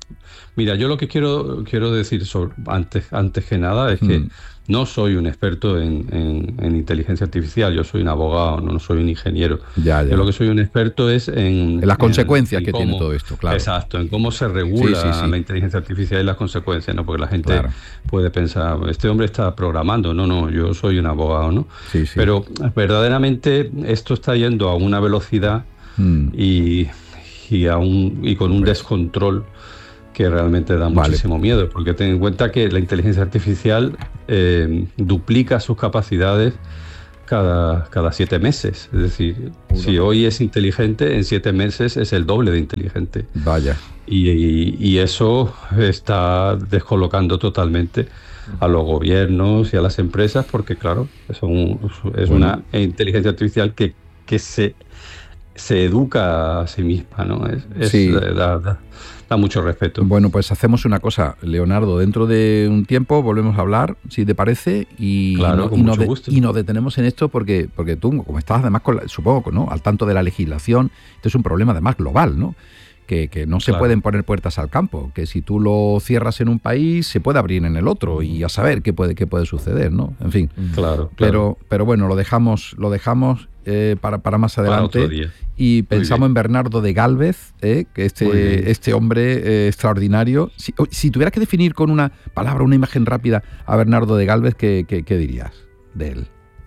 Mira, yo lo que quiero quiero decir sobre, antes antes que nada es que mm. no soy un experto en, en, en inteligencia artificial, yo soy un abogado, no soy un ingeniero. Ya, ya. Yo lo que soy un experto es en... En las consecuencias en, en que cómo, tiene todo esto, claro. Exacto, en cómo se regula sí, sí, sí. la inteligencia artificial y las consecuencias, ¿no? Porque la gente claro. puede pensar, este hombre está programando, no, no, yo soy un abogado, ¿no? Sí, sí. Pero verdaderamente esto está yendo a una velocidad mm. y, y, a un, y con un pues. descontrol que realmente da muchísimo vale. miedo, porque ten en cuenta que la inteligencia artificial eh, duplica sus capacidades cada, cada siete meses. Es decir, Uno. si hoy es inteligente, en siete meses es el doble de inteligente. Vaya. Y, y, y eso está descolocando totalmente a los gobiernos y a las empresas, porque claro, es, un, es bueno. una inteligencia artificial que, que se, se educa a sí misma, ¿no? Es, es sí. da, da, da mucho respeto. Bueno, pues hacemos una cosa, Leonardo, dentro de un tiempo volvemos a hablar, si te parece, y, claro, no, y, nos, de, y nos detenemos en esto porque, porque tú, como estás además, con la, supongo, ¿no? al tanto de la legislación, esto es un problema además global, ¿no? Que, que no se claro. pueden poner puertas al campo, que si tú lo cierras en un país se puede abrir en el otro y a saber qué puede qué puede suceder, ¿no? En fin. Claro. Pero claro. pero bueno, lo dejamos lo dejamos eh, para para más adelante para otro día. Y pensamos en Bernardo de Gálvez, eh, que este este hombre eh, extraordinario. Si, si tuvieras que definir con una palabra, una imagen rápida a Bernardo de Gálvez, ¿qué, qué, qué dirías de él?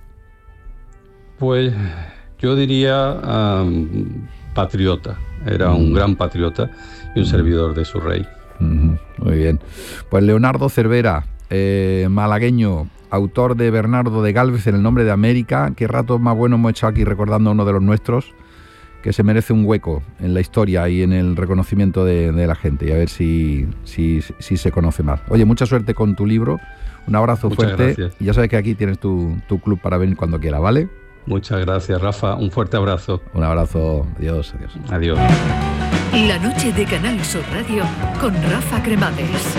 Pues yo diría um, patriota. Era un gran patriota y un servidor de su rey. Uh-huh. Muy bien. Pues Leonardo Cervera, eh, malagueño, autor de Bernardo de Gálvez en el nombre de América. Qué rato más bueno hemos hecho aquí recordando a uno de los nuestros, que se merece un hueco en la historia y en el reconocimiento de, de la gente. Y a ver si, si, si se conoce más. Oye, mucha suerte con tu libro. Un abrazo Muchas fuerte. Gracias. Y ya sabes que aquí tienes tu, tu club para venir cuando quiera, ¿vale? Muchas gracias, Rafa. Un fuerte abrazo. Un abrazo. Adiós. Adiós. Adiós. La noche de Canal Sur Radio con Rafa Cremades.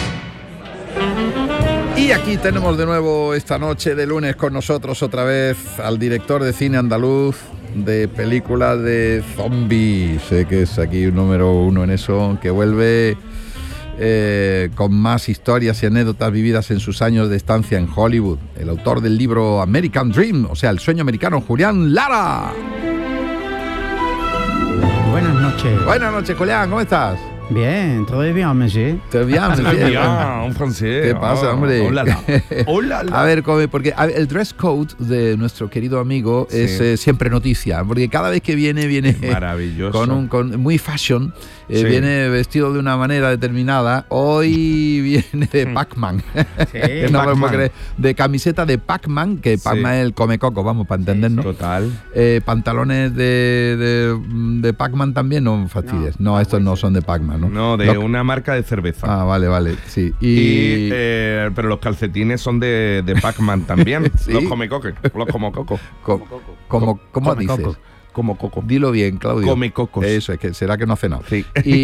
Y aquí tenemos de nuevo esta noche de lunes con nosotros otra vez al director de cine andaluz de películas de zombies. Sé que es aquí un número uno en eso, que vuelve eh, con más historias y anécdotas vividas en sus años de estancia en Hollywood. El autor del libro American Dream, o sea, El sueño americano, Julián Lara. Buenas noches. Buenas noches, Julián, ¿cómo estás? Bien, todo bien, monsieur. Todo bien, monsieur. bien, francés. ¿Qué pasa, hombre? Hola, hola. A ver, porque el dress code de nuestro querido amigo sí. es eh, siempre noticia, porque cada vez que viene, viene maravilloso. Con un con muy fashion, eh, sí. viene vestido de una manera determinada. Hoy viene de Pac-Man. Sí, no Pac-Man. Me creer, de camiseta de Pac-Man, que Pac-Man sí. es el come-coco, vamos, para entendernos. Sí, sí. Total. Eh, pantalones de, de, de Pac-Man también, no fastidies. No, no estos no son de Pac-Man. ¿no? No, de Lo... una marca de cerveza. Ah, vale, vale, sí. Y, y eh, pero los calcetines son de, de Pac-Man también. ¿Sí? Los come coco, los como coco. Co como, ¿Cómo come dices? Coco. Como coco. Dilo bien, Claudio. Come cocos. Eso, es que será que no ha cenado. Sí.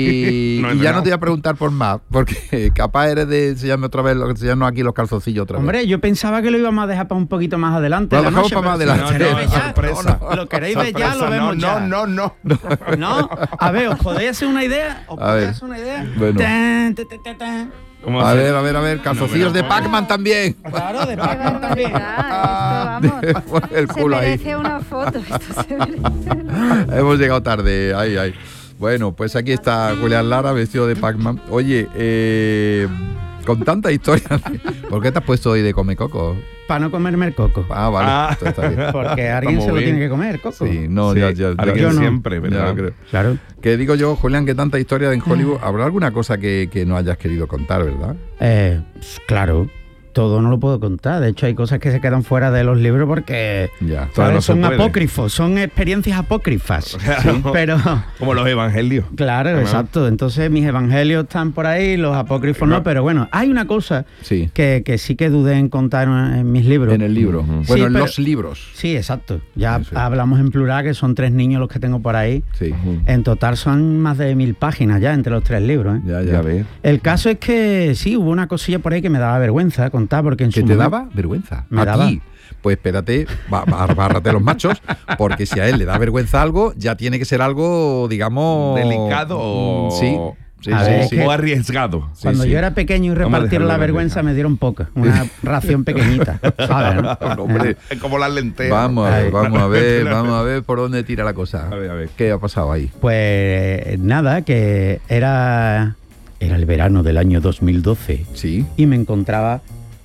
Y, no y ya no te voy a preguntar por más, porque capaz eres de enseñarme otra vez lo que enseñarnos aquí los calzoncillos otra vez. Hombre, yo pensaba que lo íbamos a dejar para un poquito más adelante. Lo dejamos para más adelante. No, no, sorpresa. No, no, lo queréis ver ya, lo vemos no, ya. No, no, no. No, a ver, ¿os podéis hacer una idea? ¿Os podéis hacer una idea? Bueno. Tan, tan, tan, tan. A ver, a ver, a ver, calzoncillos no, de Pac-Man también. Claro, de Pac-Man también. Ah, esto, vamos. El culo se merece ahí. Una foto. Esto se merece. Hemos llegado tarde, ay, ay. Bueno, pues aquí está Julián Lara vestido de Pac-Man. Oye, eh, con tanta historia, ¿por qué te has puesto hoy de come coco? Para no comerme el coco. Ah, vale. Ah. Está bien. Porque alguien Estamos se lo bien. tiene que comer, coco. Sí, no, sí, ya, ya. Alguien yo siempre, no, ¿verdad? Creo. Claro. Que digo yo, Julián, que tanta historia en Hollywood, ¿habrá alguna cosa que, que no hayas querido contar, verdad? Eh, claro. Todo no lo puedo contar. De hecho, hay cosas que se quedan fuera de los libros porque ya, ¿sabes? No son apócrifos, son experiencias apócrifas. Claro. Pero como los evangelios. Claro, ¿no? Exacto. Entonces mis evangelios están por ahí, los apócrifos no. no pero bueno, hay una cosa sí. Que, que sí que dudé en contar en mis libros. En el libro. Uh-huh. Bueno, sí, en pero, los libros. Sí, exacto. Ya sí, sí. hablamos en plural, que son tres niños los que tengo por ahí. Sí. Uh-huh. En total son más de mil páginas ya entre los tres libros. ¿eh? Ya, ya, ya ves. El caso es que sí, hubo una cosilla por ahí que me daba vergüenza contar porque en su momento daba vergüenza. Me Aquí, daba. Pues espérate, bárrate los machos, porque si a él le da vergüenza algo, ya tiene que ser algo, digamos... Delicado. Sí. Sí, A sí, ver, sí. que O arriesgado. Cuando Sí, sí. yo era pequeño y Vamos a repartieron la dejarlo en vergüenza, arriesgado. me dieron poca. Una ración pequeñita, ¿sabes? ¿no? Hombre, Es como las lentejas. vamos a ver, Ay. vamos a ver, vamos a ver por dónde tira la cosa. A ver, a ver. ¿Qué ha pasado ahí? Pues nada, que era, era el verano del año dos mil doce Sí. y me encontraba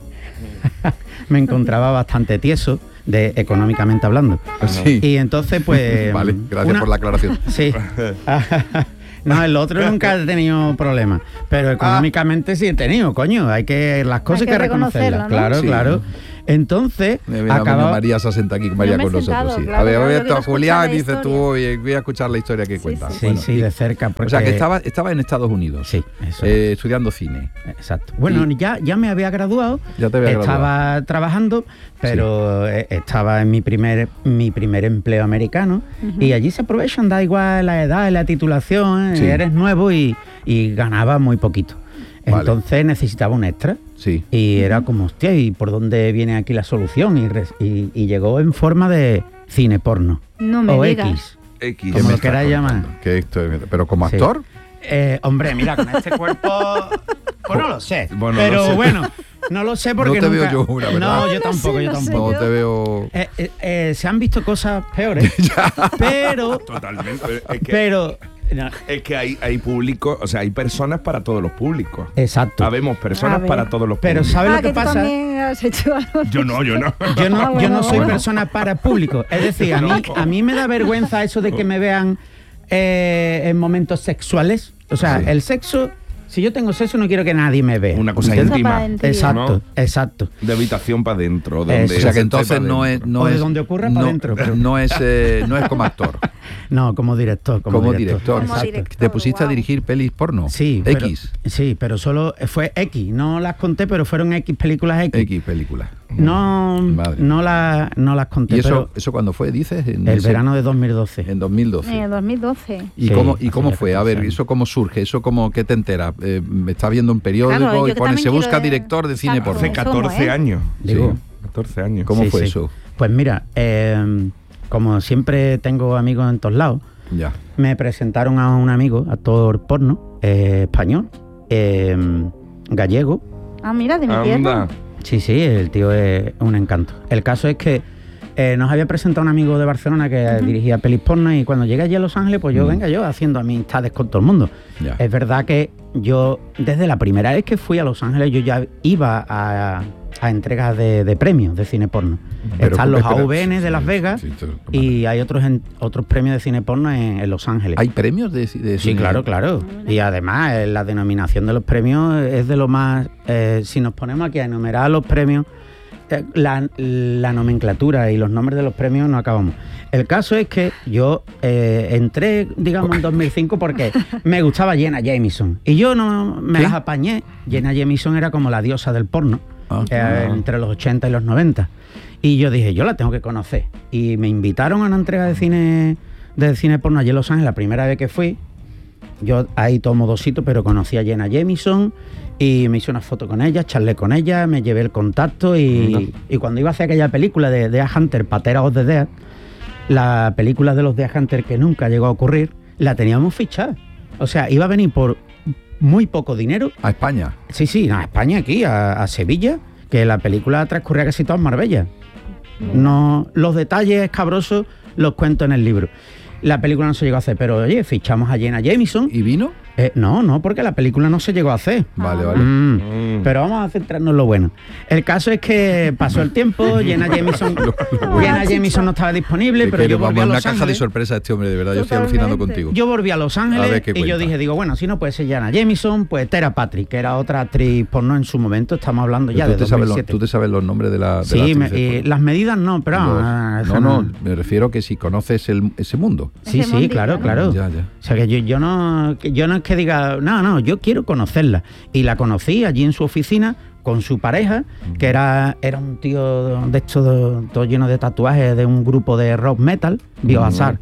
me encontraba bastante tieso, de económicamente hablando. Sí. Y entonces, pues... Vale, gracias una- por la aclaración. Sí. No, el otro nunca he tenido problemas, pero económicamente sí he tenido, coño. Hay que las cosas Hay hay que que reconocerlas. reconocerlo, ¿no? Claro, Sí. claro. Entonces, Mira, mira, acaba- María se senta aquí María me he con nosotros. sentado, Sí. claro, a ver, claro, a ver, yo quiero Julián, escuchar la dices tú, historia. oye, voy a escuchar la historia que Sí, cuenta. sí. Sí, Bueno, sí, y- de cerca. O sea, que porque- estaba, estaba en Estados Unidos. Sí, eso. eh, estudiando cine. Exacto. Bueno, Y- ya, ya me había graduado, Ya te había estaba trabajando, pero eh, estaba en mi primer, mi primer empleo americano y allí se aprovechan, da igual la edad, la titulación, eh, Sí. eres nuevo y, y ganaba muy poquito. Vale. Entonces necesitaba un extra Sí. y era como, hostia, ¿y por dónde viene aquí la solución? Y, res- y- y llegó en forma de cine porno. No me o digas. X. X. Como me lo estás queráis llamar. contando? Que esto es- pero como Sí. actor. Eh, hombre, mira, con este cuerpo, pues no lo sé. Bueno, pero no sé. bueno, no lo sé porque No te nunca- veo yo una, ¿verdad? No, yo No tampoco, sé, yo no sé. tampoco. No te veo. Eh, eh, eh, se han visto cosas peores, pero, Totalmente. pero Es que, pero, no, es que hay, hay público, o sea, hay personas para todos los públicos. exacto. Habemos personas A ver. para todos los Pero públicos. ¿sabes Ah, lo que que tú pasa? también has hecho algo. Yo no, yo no. Yo no, Ah, yo bueno, no soy bueno. persona para público. Es decir, a mí, a mí me da vergüenza eso de que me vean eh, en momentos sexuales. O sea, Sí. el sexo, si yo tengo sexo, no quiero que nadie me vea. Una cosa ¿Entiendes? íntima. Para adentro. Exacto, ¿no? exacto. De habitación para adentro. Donde Eso. O sea que se entonces esté pa' no es, dentro. no O de es donde ocurra no, pa' dentro, pero- no es eh, no es como actor, No, como director. Como, como director. Como Exacto. director. ¿Te pusiste a Wow. dirigir pelis porno? Sí, pero- X, sí, pero solo fue X. No las conté, pero fueron X películas X. X película. No, Madre. no, la, no las conté, ¿Y eso pero eso cuándo fue? Dices en el ese- verano de dos mil doce. en dos mil doce. En el dos mil doce. ¿Y Sí, cómo, y hace cómo ya fue? A catorce ver, años. ¿eso cómo surge? ¿Eso cómo, qué te enteras? Eh, ¿Me está viendo un periódico Claro, yo y que pone, también se quiero busca ver- director de cine Exacto. porno? Hace ¿Cómo, catorce eh? años. Digo, Sí, catorce años. ¿Cómo Sí, fue sí. eso? Pues mira, eh, como siempre tengo amigos en todos lados, Ya. me presentaron a un amigo, actor porno, eh, español, eh, gallego. Ah, mira, de mi Anda. tierra. Sí, sí, el tío es un encanto. El caso es que eh, nos había presentado un amigo de Barcelona que Ujú. dirigía pelis porno y cuando llegué allí a Los Ángeles, pues yo, Mm. venga, yo haciendo amistades con todo el mundo. Ya. Es verdad que yo, desde la primera vez que fui a Los Ángeles, yo ya iba a, a entregas de, de premios de cine porno. Pero, Están los espera, A V N de sí, Las sí, Vegas sí, sí, y hay otros en- otros premios de cine porno en, en Los Ángeles. ¿Hay premios de, de Sí, cine? claro, claro. Y además eh, la denominación de los premios es de lo más... eh, si nos ponemos aquí a enumerar los premios, eh, la, la nomenclatura y los nombres de los premios no acabamos. El caso es que yo eh, entré, digamos, en dos mil cinco porque me gustaba Jenna Jameson. Y yo no me ¿Qué? las apañé. Jenna Jameson era como la diosa del porno, Ah. eh, entre los ochenta y los noventa. Y yo dije, yo la tengo que conocer. Y me invitaron a una entrega de cine de cine porno allí en Los Ángeles la primera vez que fui. Yo ahí tomo dosito, pero conocí a Jenna Jameson y me hice una foto con ella, charlé con ella, me llevé el contacto y, y cuando iba a hacer aquella película de Dea Hunter, Patera of the Dead, la película de los Dea Hunter que nunca llegó a ocurrir, la teníamos fichada. O sea, iba a venir por muy poco dinero. A España. Sí, sí, a España, aquí, a, a Sevilla, que la película transcurría casi toda en Marbella. No, los detalles escabrosos los cuento en el libro. La película no se llegó a hacer, pero oye, fichamos a Jenna Jameson. ¿Y vino? Eh, no, no, porque la película no se llegó a hacer. Vale, Ah. vale. Mm, Mm. Pero vamos a centrarnos en lo bueno. El caso es que pasó el tiempo, Jenna Jameson, Jenna Jameson no estaba disponible, Que pero quiere- yo volví vamos, a una Los caja de Ángeles. sorpresa este hombre, de verdad, yo estoy Totalmente. alucinando contigo. Yo volví a Los A Ángeles ver qué y yo cuenta. dije, digo, bueno, si no puede ser Jenna Jameson, pues Tera Patrick, que era otra actriz porno en su momento, estamos hablando ya ¿Tú, de te sabes los, dos mil siete. tú te sabes los nombres de la de Sí, las me- actrices y porno? las medidas no, pero Los- ah, no, eso no, me refiero que si conoces el, ese mundo. Sí, Ese sí, mundillo, claro, ¿no? claro. Ya, ya. O sea que yo, yo no que yo no es que diga, no, no, yo quiero conocerla. Y la conocí allí en su oficina con su pareja, que era, era un tío de estos todo lleno de tatuajes de un grupo de rock metal, Biohazard.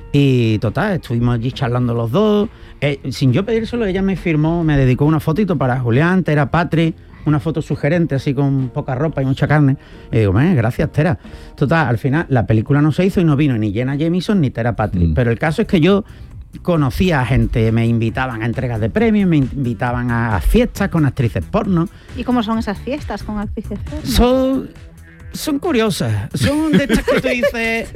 Y total, estuvimos allí charlando los dos. Eh, sin yo pedírselo, ella me firmó, me dedicó una fotito para Julián, Tera Patrick, una foto sugerente, así con poca ropa y mucha carne. Y digo, "Eh, gracias, Tera". Total, al final la película no se hizo y no vino ni Jenna Jameson ni Tera Patrick. Mm. Pero el caso es que yo conocía a gente, me invitaban a entregas de premios, me invitaban a fiestas con actrices porno. ¿Y cómo son esas fiestas con actrices porno? Son, son curiosas, son de estas que tú dices,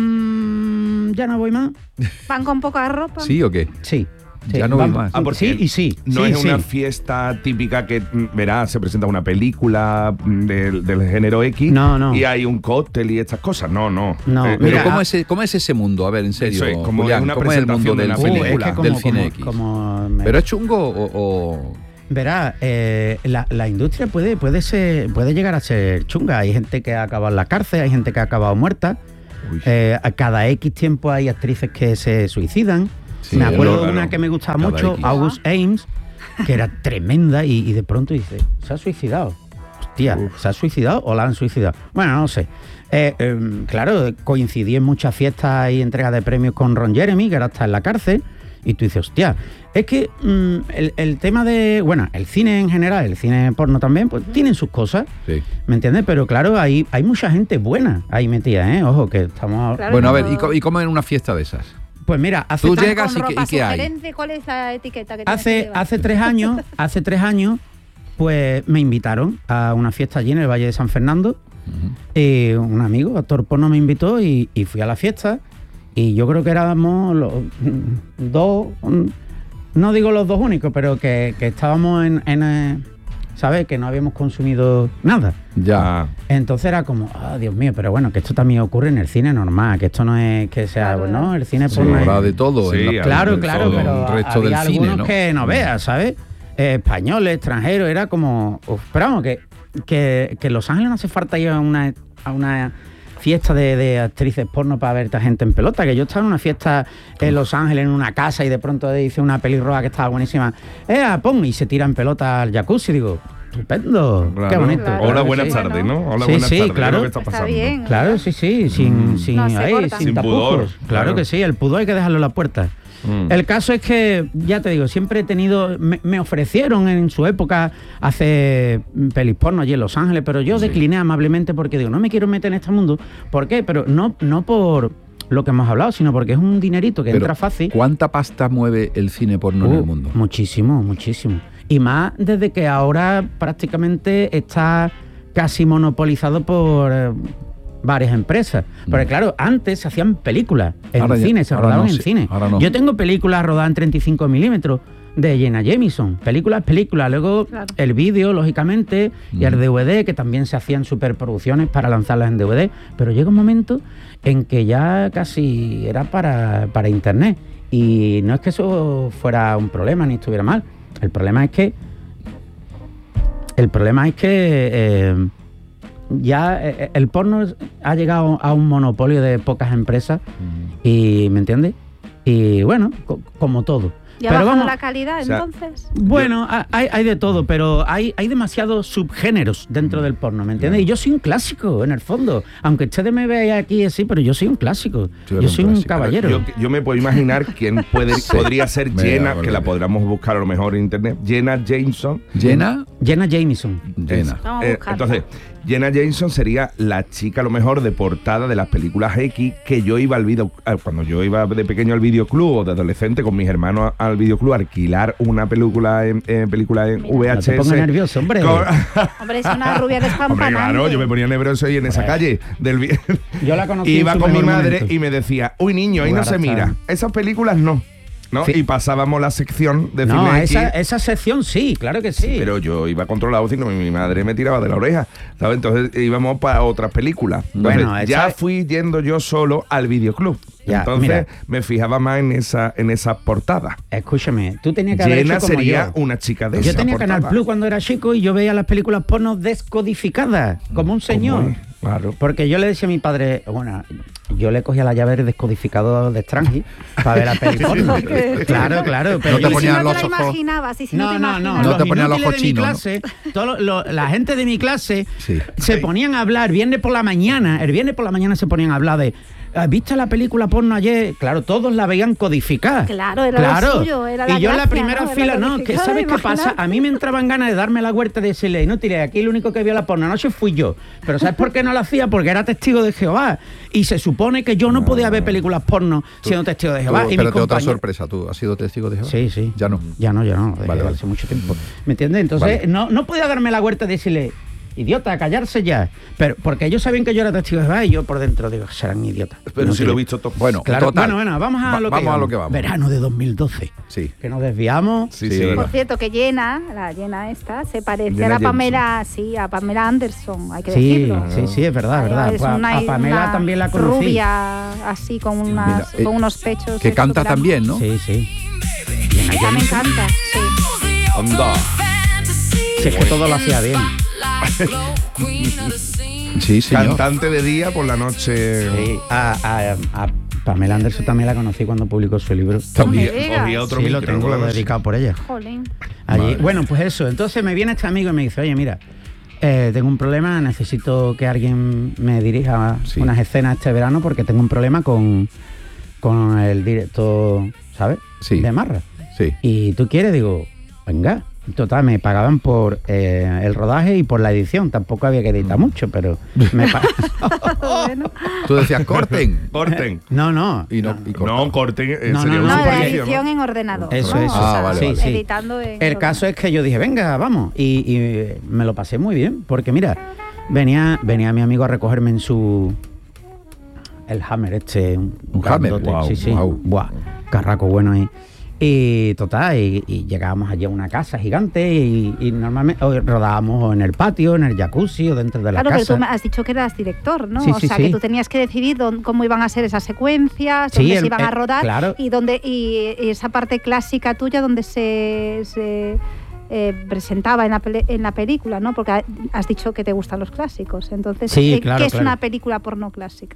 mmm, ya no voy más. ¿Van con poca ropa? ¿Sí o qué? Sí. Sí, ya no voy vamos, más. Ah, porque sí y sí. No sí, es una sí. fiesta típica que, verás, se presenta una película del, del género X No, no. y hay un cóctel y estas cosas. No, no. No, Eh, Pero mira, ¿cómo, es, ¿cómo es ese mundo? A ver, en serio, Eso es, como Julián, una ¿cómo es el mundo presentación de del, una cine- película. Uh, es que del como- cine como- X? como me- ¿Pero es chungo o...? o- Verá, eh, la, la industria puede, puede, ser, puede llegar a ser chunga. Hay gente que ha acabado en la cárcel, hay gente que ha acabado muerta. Uy. Eh, a cada X tiempo hay actrices que se suicidan. Sí, me acuerdo claro. de una que me gustaba Cada mucho, X. August Ames, que era tremenda y, y de pronto dice, se ha suicidado. Hostia, ¿se ha suicidado o la han suicidado? Bueno, no sé. Eh, eh, claro, coincidí en muchas fiestas y entregas de premios con Ron Jeremy, que ahora está en la cárcel, y tú dices, hostia, es que mm, el, el tema de, bueno, el cine en general, el cine porno también, pues tienen sus cosas, Sí. ¿me entiendes? Pero claro, hay, hay mucha gente buena ahí metida, ¿eh? Ojo, que estamos... Claro, Bueno, a no- ver, ¿y co- ¿y cómo en una fiesta de esas? Pues mira, hace Tú tan- llegas con y qué- ropa y qué hay? sugerente, ¿cuál es la etiqueta que tienes que Hace, llevar? hace tres años, hace tres años, pues me invitaron a una fiesta allí en el Valle de San Fernando. Y un amigo, actor porno, me invitó y, y fui a la fiesta. Y yo creo que éramos los mm, dos, mm, no digo los dos únicos, pero que, que estábamos en, en eh, ¿sabes? Que no habíamos consumido nada. Ya. Entonces era como, ah, Dios mío, pero bueno, que esto también ocurre en el cine normal, que esto no es que sea, Claro. ¿no? El cine Sí, porno es- habrá de todo. Sí, en la- hay Claro, de claro, todo. pero el resto había del cine, algunos ¿no? que no veas, ¿sabes? Eh, españoles, extranjeros, era como... Uf, pero vamos, que, que, que en Los Ángeles no hace falta ir a una, a una fiesta de, de actrices porno para ver a esta gente en pelota, que yo estaba en una fiesta en Los Ángeles, en una casa, y de pronto dice una pelirroja que estaba buenísima, ¡eh, pon! Y se tira en pelota al jacuzzi, y digo, estupendo, Claro. qué bonito. Claro. Hola, Claro que buenas sí. tardes, ¿no? Hola, Sí, buenas sí, tardes. claro. ¿Qué es lo que está Está pasando? bien. Claro, sí, sí, sin, sin, No se ahí, corta. sin Sin tapujos. pudor, Claro, claro. que sí, el pudor hay que dejarlo en la puerta. Mm. El caso es que, ya te digo, siempre he tenido, me, me ofrecieron en su época hacer pelis porno allí en Los Ángeles, pero yo decliné amablemente porque digo, no me quiero meter en este mundo. ¿Por qué? Pero no, no por lo que hemos hablado, sino porque es un dinerito que Pero, entra fácil. ¿cuánta pasta mueve el cine porno en Uh, el mundo? Muchísimo, muchísimo. Y más desde que ahora prácticamente está casi monopolizado por eh, varias empresas. Porque claro, antes se hacían películas en Ahora ya- cine, se ahora rodaban no en sé, cine. ahora no. Yo tengo películas rodadas en treinta y cinco milímetros de Jenna Jameson. Películas, películas. Luego Claro. el vídeo, lógicamente, y el D V D, que también se hacían superproducciones para lanzarlas en D V D. Pero llega un momento en que ya casi era para, para internet. Y no es que eso fuera un problema ni estuviera mal. El problema es que. El problema es que eh, ya eh, el porno ha llegado a un monopolio de pocas empresas. Y, ¿me entiendes? Y bueno, co- como todo. ¿Y ha Pero bajado vamos, la calidad o sea, entonces? bueno, ha- hay, hay de todo, pero hay, hay demasiados subgéneros dentro del porno, ¿me entiendes? Y yo soy un clásico, en el fondo. Aunque ustedes me vean aquí así, pero yo soy un clásico. Tú Yo eres un soy un clásico. caballero. Yo, yo me puedo imaginar quién puede, podría ser Venga, Jenna, vale. que la podríamos buscar a lo mejor en internet. Jenna Jameson. ¿Llena? Jenna Jameson. Llena. Vamos a Eh, buscarla. entonces, Jenna Jameson sería la chica a lo mejor de portada de las películas X que yo iba al video, ah, cuando yo iba de pequeño al videoclub o de adolescente con mis hermanos al videoclub a alquilar una película en, eh, película en Mira. V H S. No te pongas nervioso, hombre. Con- Hombre, es una rubia Hombre, despampanante. claro, yo me ponía nervioso ahí en esa calle del vi- Yo la conocí en Iba su con mi mejor madre momento. y me decía, uy niño, ahí no Ahora se está- mira. Esas películas no. ¿no? Sí. Y pasábamos la sección de No, cine esa, X, esa sección sí, claro que sí. pero yo iba controlado, sino mi madre me tiraba de la oreja, ¿sabes? Entonces íbamos para otras películas. Entonces, Bueno, esa- ya fui yendo yo solo al videoclub. Ya, Entonces mira. me fijaba más en esa en esa portada. Escúchame, tú tenías que haber Jenna hecho como sería yo. una chica de Yo esa tenía portada. Canal Plus cuando era chico y yo veía las películas porno descodificadas, como un señor. ¿Cómo es? Claro. Porque yo le decía a mi padre, bueno, yo le cogía la llave del descodificador de Strange para ver la peli porno. Claro, claro. Pero No te yo- Y si ponían no te los la ojos. imaginabas, y si no, no, te no, no, imaginabas. No los te ponían los inútiles ojos de mi chinos, ¿no? clase, todo lo- lo- la gente de mi clase Sí. se ponían a hablar, viernes por la mañana, el viernes por la mañana se ponían a hablar de ¿has visto la película porno ayer? Claro, todos la veían codificada. Claro, era claro. lo suyo, era la Y yo en la gracia, primera ¿no? Era fila, no, que codificada, ¿sabes qué imagínate. pasa? A mí me entraban ganas de darme la vuelta y decirle, no tiré, aquí el único que vio la porno anoche fui yo. Pero ¿sabes por qué no la hacía? Porque era testigo de Jehová. Y se supone que yo no, no podía ver películas porno siendo testigo de Jehová. Tú, y pero mis te otra compañeros- sorpresa, ¿tú has sido testigo de Jehová? Sí, sí. Ya no. Ya no, ya no, desde Vale, vale. hace mucho tiempo. ¿Me entiendes? Entonces, Vale. no, no podía darme la vuelta y decirle, idiota, callarse ya. Pero porque ellos sabían que yo era testigo de Jehová y yo por dentro digo, serán idiotas. Pero No si lo he quiero. visto todo. Bueno, Claro, total. bueno, bueno, vamos a Va- lo que vamos a íbamos. lo que vamos. Verano de dos mil doce. Sí. Que nos desviamos. Sí, Sí, sí, es es Por verdad. cierto, que Jenna, la Jenna esta, se parece Jenna a la Jameson. Pamela, sí, a Pamela Anderson, hay que Sí, decirlo. sí, sí, es verdad, es verdad. Es Pues a- una- a Pamela una también la conocí. Rubia, así, con, unas, Mira, eh, con unos pechos. Que de canta superam- también, ¿no? Sí, sí. Ella me encanta, sí. Anda. Si es que todo lo hacía bien. Sí, señor. Cantante de día, por la noche. Sí, a, a- a Pamela Anderson también la conocí cuando publicó su libro. Cogía, me digas. cogía otro Sí, lo micro tengo por la noche. dedicado por ella. Jolín. Allí. Madre. Bueno, pues eso. Entonces me viene este amigo y me dice, oye, mira, eh, tengo un problema, necesito que alguien me dirija Sí. unas escenas este verano porque tengo un problema con, con el director, ¿sabes? Sí. De Marra. Sí. Y tú quieres, digo, venga. Total, me pagaban por eh, el rodaje y por la edición. Tampoco había que editar mucho, pero me pa- Bueno. Tú decías, corten. Corten. No, no. Y no, y cortan. No, corten. eh, No, sería no, un No, la suplicio, edición ¿no? en ordenador. Eso, ¿no? eso. O sea, Ah, vale, sí, vale. sí. editando en El ordenador. caso es que yo dije, venga, vamos. Y, y me lo pasé muy bien, porque mira, venía, venía mi amigo a recogerme en su... El Hammer este. Un, Un Hammer, grandote, guau, sí, sí. guau. Buah, carraco bueno ahí. Y total, y, y llegábamos allí a una casa gigante y, y normalmente o rodábamos o en el patio, en el jacuzzi o dentro de la Claro, pero casa. tú me has dicho que eras director, ¿no? Sí, o sí, sea, sí. que tú tenías que decidir dónde- cómo iban a ser esas secuencias, Sí, dónde el- se iban a el- rodar claro. y dónde y, y esa parte clásica tuya donde se, se, eh, presentaba en la, pele- en la película, ¿no? Porque ha- has dicho que te gustan los clásicos. Entonces, Sí, eh, claro, ¿qué es claro. una película porno clásica?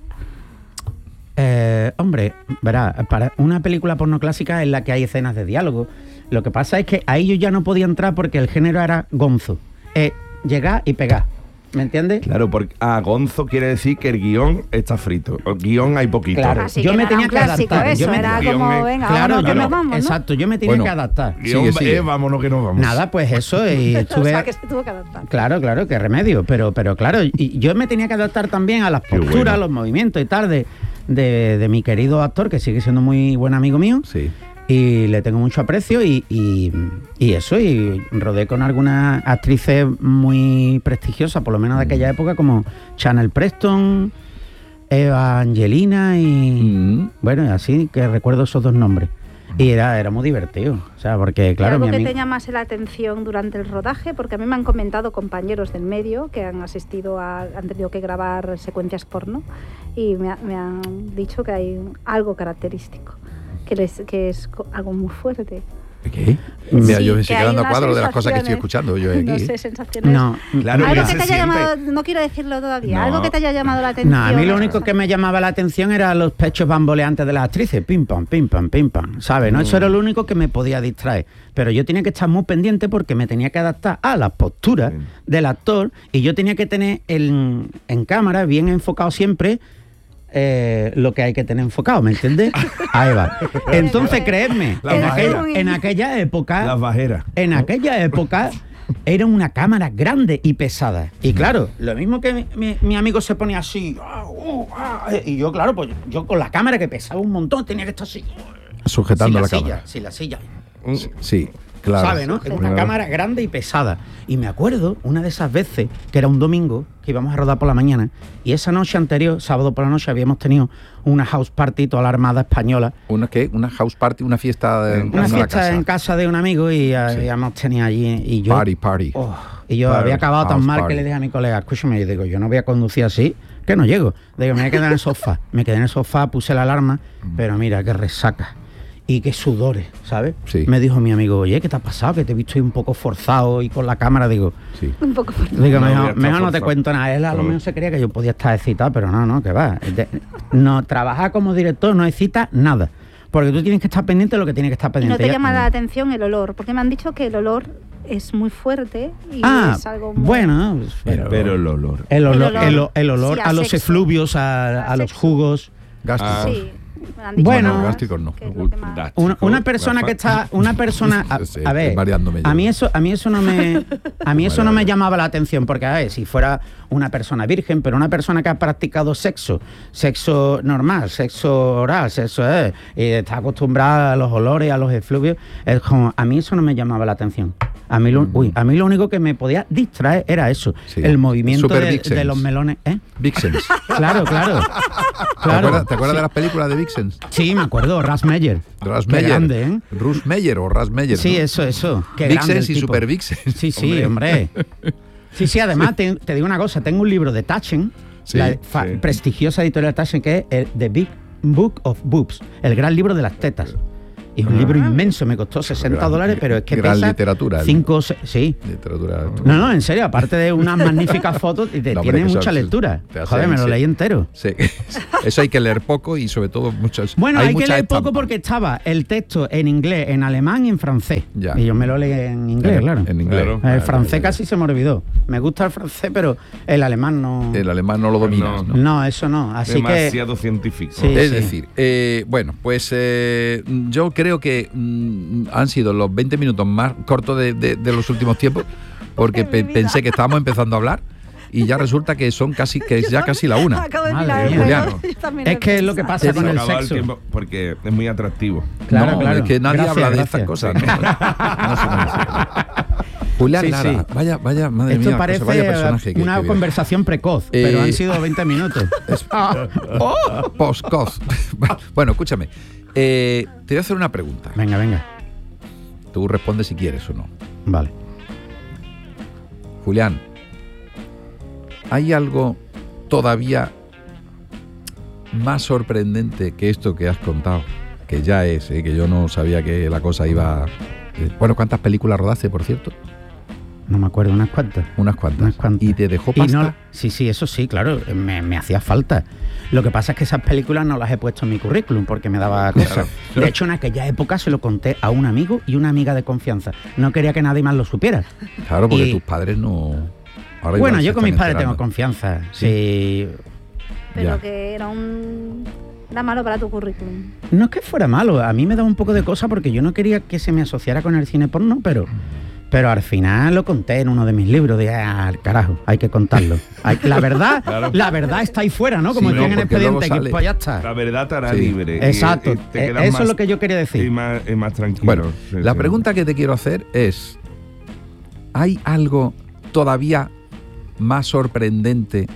Eh, hombre, verá, para una película porno clásica en la que hay escenas de diálogo, lo que pasa es que ahí yo ya no podía entrar porque el género era gonzo. Eh, llegar y pegar. ¿Me entiendes? Claro, porque a Gonzo quiere decir que el guión está frito. El guión hay poquito. Claro. Así yo que me no era tenía un que clásico adaptar. eso, Yo me- era guión como, es- venga, Claro, vámonos, que yo, nos vamos, ¿no? exacto, yo me tenía Bueno, que adaptar. Guión Sigue, sigue. es vámonos que nos vamos. Nada, pues eso, y O estuve... sea, que se tuvo que adaptar. Claro, claro, qué remedio, pero, pero claro, y yo me tenía que adaptar también a las Qué posturas, bueno. los movimientos y tal de, de, de mi querido actor, que sigue siendo muy buen amigo mío, Sí. y le tengo mucho aprecio, y, y, y eso, y rodé con algunas actrices muy prestigiosas, por lo menos de aquella época, como Chanel Preston, Eva Angelina, y Mm. bueno, y así que recuerdo esos dos nombres. Y era, era muy divertido, o sea, porque claro, ¿Y algo mi que amigo... te llamase la atención durante el rodaje? Porque a mí me han comentado compañeros del medio que han asistido a, han tenido que grabar secuencias porno y me, ha- me han dicho que hay algo característico, que, les, que es co- algo muy fuerte. ¿Qué? Mira, Sí, yo me que estoy hay quedando a unas cuadro de las cosas que estoy sensaciones. escuchando yo aquí. No sé, sensaciones. No, Claro, algo ya que se te haya siente. llamado, no quiero decirlo todavía, No. algo que te haya llamado la atención. No, a mí lo una único cosa. que me llamaba la atención era los pechos bamboleantes de las actrices, pim pam, pim pam, pim pam, ¿sabes? ¿No? Eso era lo único que me podía distraer. Pero yo tenía que estar muy pendiente porque me tenía que adaptar a las posturas Sí. del actor y yo tenía que tener el, en cámara bien enfocado siempre eh, lo que hay que tener enfocado, ¿me entiendes? Ahí va. Entonces, creedme, Las en, bajeras. aquella, en aquella época... Las bajeras. En aquella época era una cámara grande y pesada. Y claro, lo mismo que mi, mi- mi amigo se ponía así, ah, uh, ah, y yo, claro, pues yo con la cámara que pesaba un montón tenía que estar así. Sujetando Sí, la silla, cámara. sí, la silla. Sí, claro. ¿Sabes, no? Era una Claro. cámara grande y pesada. Y me acuerdo una de esas veces, que era un domingo, que íbamos a rodar por la mañana, y esa noche anterior, sábado por la noche, habíamos tenido una house party, toda la Armada Española, ¿Una qué? ¿Una house party? ¿Una fiesta de Una una en fiesta casa? en casa de un amigo y eh, Sí. habíamos tenido allí, y yo... Party, party. Oh, y yo Party, había acabado tan house mal party. que le dije a mi colega, escúchame, yo digo, yo no voy a conducir así, que no llego. Digo, me voy a quedar en el sofá. Me quedé en el sofá, puse la alarma, pero mira, qué resaca. Y qué sudores, ¿sabes? Sí. Me dijo mi amigo, oye, ¿qué te ha pasado? Que te he visto ahí un poco forzado y con la cámara. Digo, Sí. Un poco fuerte. digo No, mejor, voy a estar mejor no te forzado. cuento nada. Él a lo Claro. mejor se creía que yo podía estar excitado, pero no, no, que va. De- no, trabajar como director no excita nada. Porque tú tienes que estar pendiente de lo que tienes que estar Y no pendiente. te Ya- llama la atención el olor, porque me han dicho que el olor es muy fuerte y Ah, es algo muy... bueno, pero, Pero el olor. el olor, El olor. el, o- el olor Sí, a, a los sexo. efluvios, a, A a los sexo. jugos, Gástricos. Sí. me han dicho Bueno, más, gástricos no. que es lo que más- Una, una persona que está, una persona, a, Sí, a ver, mareándome yo. a mí eso, a mí eso no me, a mí eso no me llamaba la atención porque a ver, si fuera una persona virgen, pero una persona que ha practicado sexo, sexo normal, sexo oral, sexo eh, y está acostumbrada a los olores, a los efluvios, es como, a mí eso no me llamaba la atención. A mí, lo, Mm. uy, a mí lo único que me podía distraer era eso, Sí. el movimiento Super de, Vixens. de los melones, ¿eh? Vixens. Claro, claro. ¿Te Claro. acuerdas, te acuerdas Sí. de las películas de Vixens? Sí, me acuerdo, Ras Meyer. Ras Qué Meyer. grande, ¿eh? Rus Meyer o Ras Meyer. Sí, ¿no? eso, eso. Qué grande Vixens el y tipo. Super Vixens. Sí, sí, hombre. Sí, sí, además te, te digo una cosa, tengo un libro de Taschen, Sí, la fa- sí. prestigiosa editorial Taschen, que es el The Big Book of Boobs, el gran libro de las tetas. Y es un libro inmenso, me costó sesenta Gran- dólares, pero es que gran pesa literatura, el- cinco, se- sí. Literatura. No, no, en serio, aparte de unas magníficas fotos, y te No, hombre, tiene que mucha eso- lectura. te hace- Joder, me lo sí. leí entero. Sí. Eso hay que leer poco y sobre todo muchas. Bueno, hay, que muchas leer poco estampas. porque estaba el texto en inglés, en alemán y en francés. Ya. Y yo me lo leí en inglés, En- claro. en inglés. Claro. El Vale, francés vale, casi se me olvidó. Me gusta el francés, pero el alemán no. El alemán no lo dominas, No. ¿no? No, eso no. Así que. Demasiado científico. Sí. Es decir, eh, bueno, pues eh, yo creo que mm, han sido los veinte minutos más cortos de, de- de los últimos tiempos, porque De mi pe- vida. pensé que estábamos empezando a hablar y ya resulta que son casi que es ya casi la una. Acabo de Madre mirar el mía. reloj, yo también Es he que es lo que pensado. pasa con Se el acaba sexo. tiempo porque es muy atractivo. Claro, no, claro. es que nadie Gracias, habla de gracias. estas cosas. ¿no? No se conoce. Julián Sí, Lara, sí. vaya, vaya, madre Esto mía, parece vaya personaje que- una que- conversación precoz, Eh, pero han sido veinte minutos. Ah, oh. Postcoz. Bueno, escúchame. eh, te voy a hacer una pregunta. Venga, venga. Tú respondes si quieres o no. Vale. Julián, ¿hay algo todavía más sorprendente que esto que has contado? Que ya es, ¿eh? Que yo no sabía que la cosa iba... eh, Bueno, ¿cuántas películas rodaste, por cierto? No me acuerdo, unas cuantas. Unas cuantas. Unas cuantas. ¿Y te dejó Y pasta? no- sí, sí, eso sí, claro, me, me hacía falta. Lo que pasa es que esas películas no las he puesto en mi currículum porque me daba cosa. De hecho, en aquella época se lo conté a un amigo y una amiga de confianza. No quería que nadie más lo supiera. Claro, porque y- tus padres no... ahora Bueno, igual yo se con mis están padres tengo enterando. confianza. Sí. Pero Ya. que era un... Era malo para tu currículum. No es que fuera malo, a mí me daba un poco de cosa porque yo no quería que se me asociara con el cine porno, pero, pero al final lo conté en uno de mis libros, de ah, al carajo, hay que contarlo. Hay, la verdad, Claro. la verdad está ahí fuera, ¿no? Como Sí, decían no, en porque luego expediente, que sale. pues ya está. La verdad te hará Sí. libre. y- Exacto, y te eh, quedas eso más- es lo que yo quería decir. Y más, y más tranquilo. Bueno, Sí, la sí. pregunta que te quiero hacer es, ¿hay algo todavía más sorprendente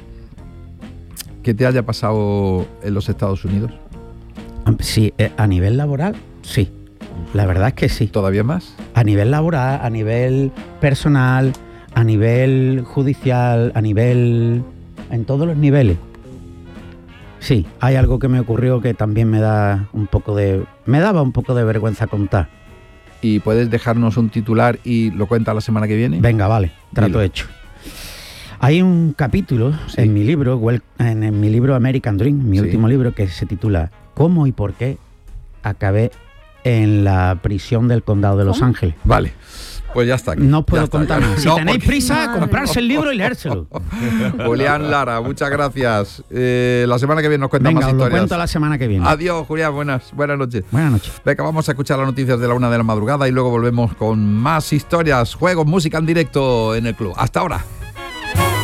que te haya pasado en los Estados Unidos? Sí, eh, a nivel laboral, sí. La verdad es que sí. ¿Todavía más? A nivel laboral, a nivel personal, a nivel judicial, a nivel... en todos los niveles. Sí, hay algo que me ocurrió que también me da un poco de... me daba un poco de vergüenza contar. ¿Y puedes dejarnos un titular y lo cuentas la semana que viene? Venga, vale, trato Dilo. hecho. Hay un capítulo Sí. en mi libro, Wel- en, en mi libro American Dream, mi Sí. último libro, que se titula ¿Cómo y por qué acabé en la prisión del condado de Los ¿Cómo? Ángeles? Vale, pues ya está. aquí. No os puedo Ya está, contar ya. más. Si No, tenéis porque- prisa, Madre comprarse el libro y leérselo. Julián Lara, muchas gracias. Eh, la semana que viene nos cuentas Venga, más os lo historias. cuento la semana que viene. Adiós, Julián, buenas, buenas noches. Buenas noches. Venga, vamos a escuchar las noticias de la una de la madrugada y luego volvemos con más historias, juegos, música en directo en el club. Hasta ahora.